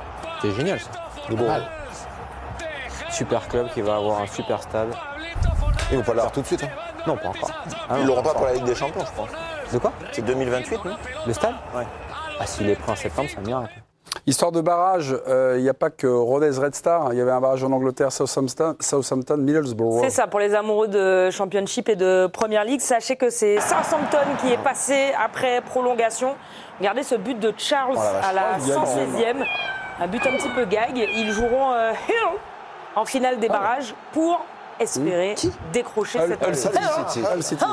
C'était génial ça. Bon. Super club qui va avoir un super stade. Ils vont pas l'avoir tout de suite. Hein. Non, pas encore. Ah, Ils l'auront pas pour la Ligue des Champions, je pense. De quoi? C'est deux mille vingt-huit, non? Le stade? Ouais. Ah, s'il est pris en septembre, c'est un miracle. Histoire de barrage, il euh, n'y a pas que Rodez Red Star, il y avait un barrage en Angleterre, Southampton, Southampton Middlesbrough. C'est ça, pour les amoureux de Championship et de Premier League, sachez que c'est Southampton qui est passé après prolongation. Regardez ce but de Charles oh à la oh, cent seizième, un but un petit peu gag. Ils joueront euh, Hill en finale des barrages pour espérer mmh. décrocher Al, cette Al City. Al City.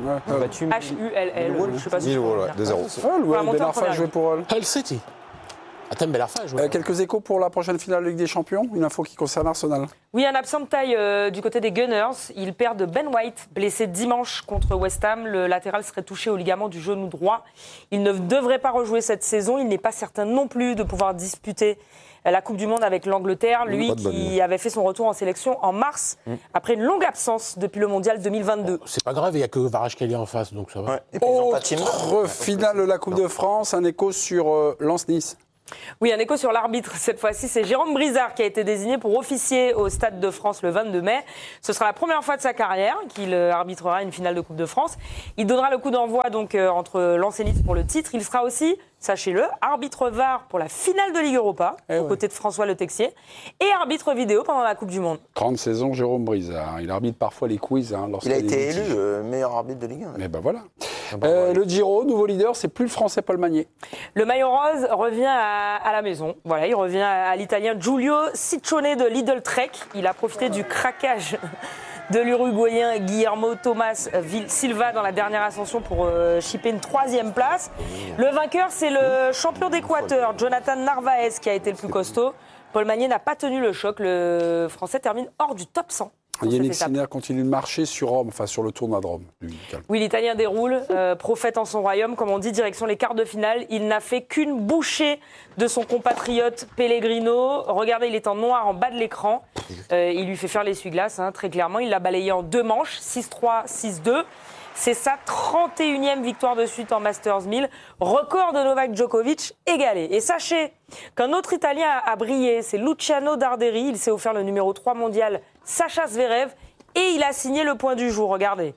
H U L L, je ne sais pas si Millwall, ouais, deux zéro. Ben Arfa a joué pour Hull. Hull City. Attends, Ben Arfa a joué. Euh, quelques échos pour la prochaine finale de Ligue des Champions, une info qui concerne Arsenal. Oui, un absent de taille euh, du côté des Gunners. Ils perdent Ben White, blessé dimanche contre West Ham. Le latéral serait touché au ligament du genou droit. Il ne devrait pas rejouer cette saison. Il n'est pas certain non plus de pouvoir disputer la Coupe du Monde avec l'Angleterre, lui qui avait fait son retour en sélection en mars, mmh. après une longue absence depuis le Mondial deux mille vingt-deux. Oh, c'est pas grave, il n'y a que Kvaratskhelia en face, donc ça va. Ouais. Et puis, ils ont pas de team. Autre finale de la Coupe de France, un écho sur euh, Lens-Nice. Oui, un écho sur l'arbitre. Cette fois-ci, c'est Jérôme Brizard qui a été désigné pour officier au Stade de France le vingt-deux mai. Ce sera la première fois de sa carrière qu'il arbitrera une finale de Coupe de France. Il donnera le coup d'envoi donc euh, entre Lens et Nice pour le titre. Il sera aussi, sachez-le, arbitre V A R pour la finale de Ligue Europa, eh aux ouais. côtés de François Le Texier, et arbitre vidéo pendant la Coupe du Monde. trente saisons, Jérôme Brizard. Il arbitre parfois les quiz. Hein, il a été élu euh, meilleur arbitre de Ligue un. Mais ben voilà. Ah bah euh, ouais. Le Giro, nouveau leader, c'est plus le Français Paul Magnier. Le maillot rose revient à, à la maison. Voilà, il revient à, à l'Italien Giulio Ciccone de Lidl Trek. Il a profité du craquage de l'Uruguayen Guillermo Thomas Silva dans la dernière ascension pour euh, chipper une troisième place. Le vainqueur, c'est le champion d'Équateur, Jonathan Narvaez, qui a été le plus costaud. Paul Magnier n'a pas tenu le choc. Le Français termine hors du top cent. Yannick Sinner continue de marcher sur Rome, enfin sur le tournoi de Rome. Oui, l'Italien déroule, euh, prophète en son royaume, comme on dit, direction les quarts de finale. Il n'a fait qu'une bouchée de son compatriote Pellegrino. Regardez, il est en noir en bas de l'écran. Euh, il lui fait faire l'essuie-glace, hein, très clairement. Il l'a balayé en deux manches, six trois, six deux. C'est sa trente et unième victoire de suite en Masters mille. Record de Novak Djokovic égalé. Et sachez qu'un autre Italien a brillé, c'est Luciano Darderi. Il s'est offert le numéro trois mondial Sacha Zverev. Et il a signé le point du jour. Regardez.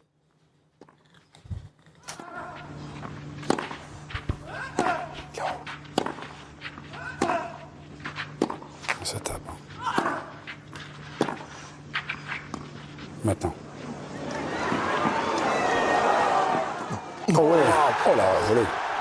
Ça tape. Maintenant. Oh, ouais. Oh là, volé.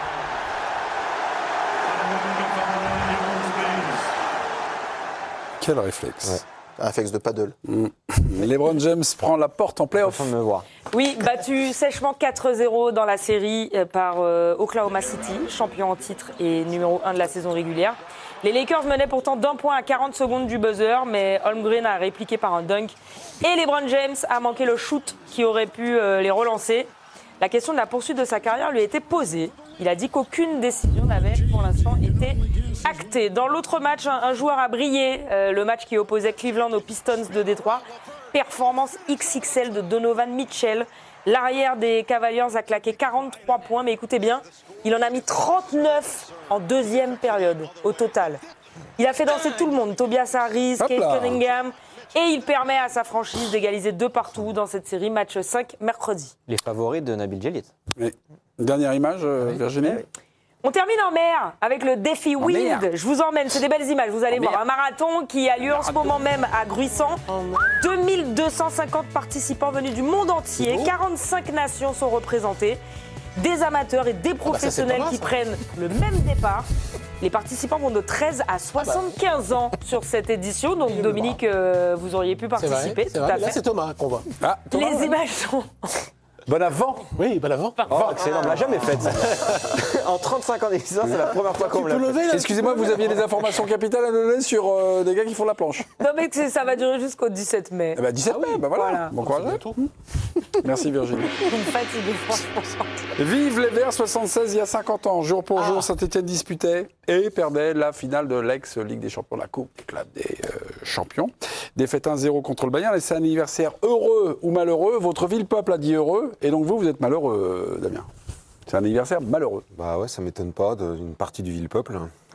Quel réflexe. Ouais. Un réflexe de paddle. Mmh. LeBron James prend la porte en play-off. Me voir. Oui, battu sèchement quatre zéro dans la série par euh, Oklahoma City, champion en titre et numéro un de la saison régulière. Les Lakers menaient pourtant d'un point à quarante secondes du buzzer, mais Holmgren a répliqué par un dunk. Et LeBron James a manqué le shoot qui aurait pu euh, les relancer. La question de la poursuite de sa carrière lui a été posée. Il a dit qu'aucune décision n'avait pour l'instant été actée. Dans l'autre match, un, un joueur a brillé, euh, le match qui opposait Cleveland aux Pistons de Détroit. Performance X X L de Donovan Mitchell. L'arrière des Cavaliers a claqué quarante-trois points, mais écoutez bien, il en a mis trente-neuf en deuxième période au total. Il a fait danser tout le monde, Tobias Harris, Cade Cunningham. Et il permet à sa franchise d'égaliser deux partout dans cette série, match cinq, mercredi. Les favoris de Nabil Djellit. Oui. Dernière image, euh, oui. Virginie. Oui. On termine en mer avec le défi en Wind. Mer. Je vous emmène, c'est des belles images, vous allez en voir. Mer. Un marathon qui a lieu en ce moment même à Gruissant. deux mille deux cent cinquante participants venus du monde entier. quarante-cinq nations sont représentées. Des amateurs et des professionnels ah bah ça, qui mal, prennent le même départ. Les participants vont de treize à soixante-quinze ans sur cette édition. Donc, Dominique, euh, vous auriez pu participer. C'est vrai, tout à fait. Là, c'est Thomas qu'on voit. Ah, Thomas, Les ouais. images sont... Bon avant. Oui, bon avant. Oh, excellent, on l'a jamais fait. En trente-cinq ans d'existence, c'est la première fois qu'on me l'a fait. Excusez-moi, vous aviez des informations capitales à donner sur euh, des gars qui font de la planche. Non, mais ça va durer jusqu'au dix-sept mai. Eh ben, dix-sept mai, ah oui, ben voilà. voilà. Bon courage. Merci Virginie. Vous me fatiguez, franchement. Vive les Verts soixante-seize il y a cinquante ans. Jour pour ah. jour, Saint-Etienne disputait et perdait la finale de l'ex-Ligue des Champions, la Coupe Club des euh, Champions. Défaite un zéro contre le Bayern. Et c'est un anniversaire heureux ou malheureux. Votre ville-peuple a dit heureux. Et donc vous, vous êtes malheureux, Damien. C'est un anniversaire malheureux. Bah ouais, ça m'étonne pas d'une partie du ville-peuple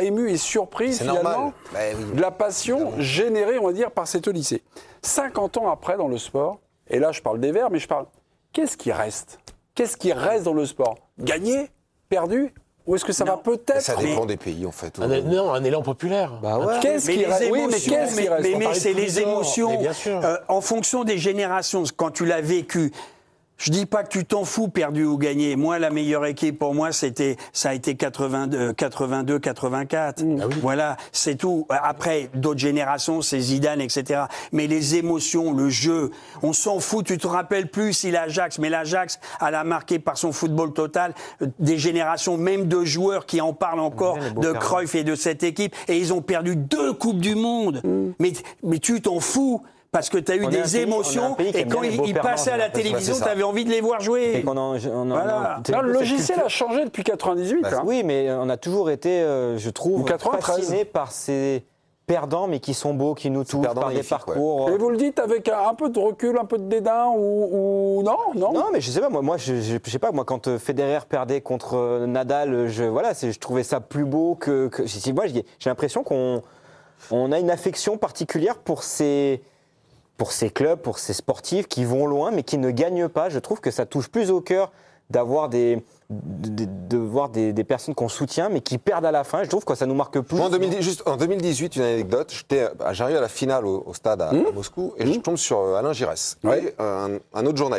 émue et surprise C'est finalement normal. Bah oui. de la passion Évidemment. générée, on va dire, par cet Odyssée. cinquante ans après dans le sport, et là je parle des Verts, mais je parle, qu'est-ce qui reste qu'est-ce qui reste dans le sport? Gagner? Perdu? Ou est-ce que ça Non. va peut-être... Ça dépend mais- des pays, en fait. Un, non, un élan populaire. Bah ouais. Qu'est-ce Mais qui les reste? Oui, mais émotions, qu'est-ce qui mais- reste? mais- On mais parlait c'est de les Trésor. émotions. Mais bien sûr. Euh, en fonction des générations, quand tu l'as vécu. Je dis pas que tu t'en fous, perdu ou gagné. Moi, la meilleure équipe pour moi, c'était, ça a été quatre-vingt-deux, quatre-vingt-deux, quatre-vingt-quatre. Ah oui. Voilà, c'est tout. Après, d'autres générations, c'est Zidane, et cetera. Mais les émotions, le jeu, on s'en fout. Tu te rappelles plus si l'Ajax, mais l'Ajax, elle a marqué par son football total euh, des générations, même de joueurs qui en parlent encore Ouais, les beaux de perdants. Cruyff et de cette équipe. Et ils ont perdu deux coupes du monde. Mais, mais tu t'en fous. Parce que tu as eu On est un des pays- on est un émotions pays qui et aime quand bien les ils, beaux ils perdants, passaient à j'ai la l'impression. télévision, Ouais, c'est tu ça. avais envie de les voir Et jouer. qu'on en- on en- Voilà. on- Non, le cette logiciel culture- a changé depuis quatre-vingt-dix-huit. Bah, hein. Oui, mais on a toujours été, euh, je trouve, Ou quatre-vingt-treize. fascinés par ces perdants, mais qui sont beaux, qui nous touchent, perdants par des magnifiques, ouais. parcours. Et vous le dites avec un, un peu de recul, un peu de dédain ou, ou non, non, Non, mais je sais pas, moi, moi je, je, je sais pas, moi, quand euh, Federer perdait contre euh, Nadal, je, voilà, c'est- je trouvais ça plus beau que. que j'ai- moi, j'ai j'ai l'impression qu'on on a une affection particulière pour ces, pour ces clubs, pour ces sportifs qui vont loin, mais qui ne gagnent pas. Je trouve que ça touche plus au cœur d'avoir des. De, de voir des, des personnes qu'on soutient, mais qui perdent à la fin. Je trouve que ça nous marque plus. Moi, en, deux mille dix, juste, en deux mille dix-huit, une anecdote, j'étais, bah, j'arrive à la finale au, au stade à, à Moscou et je tombe sur euh, Alain Giresse, Ouais. et, euh, un, un autre journaliste.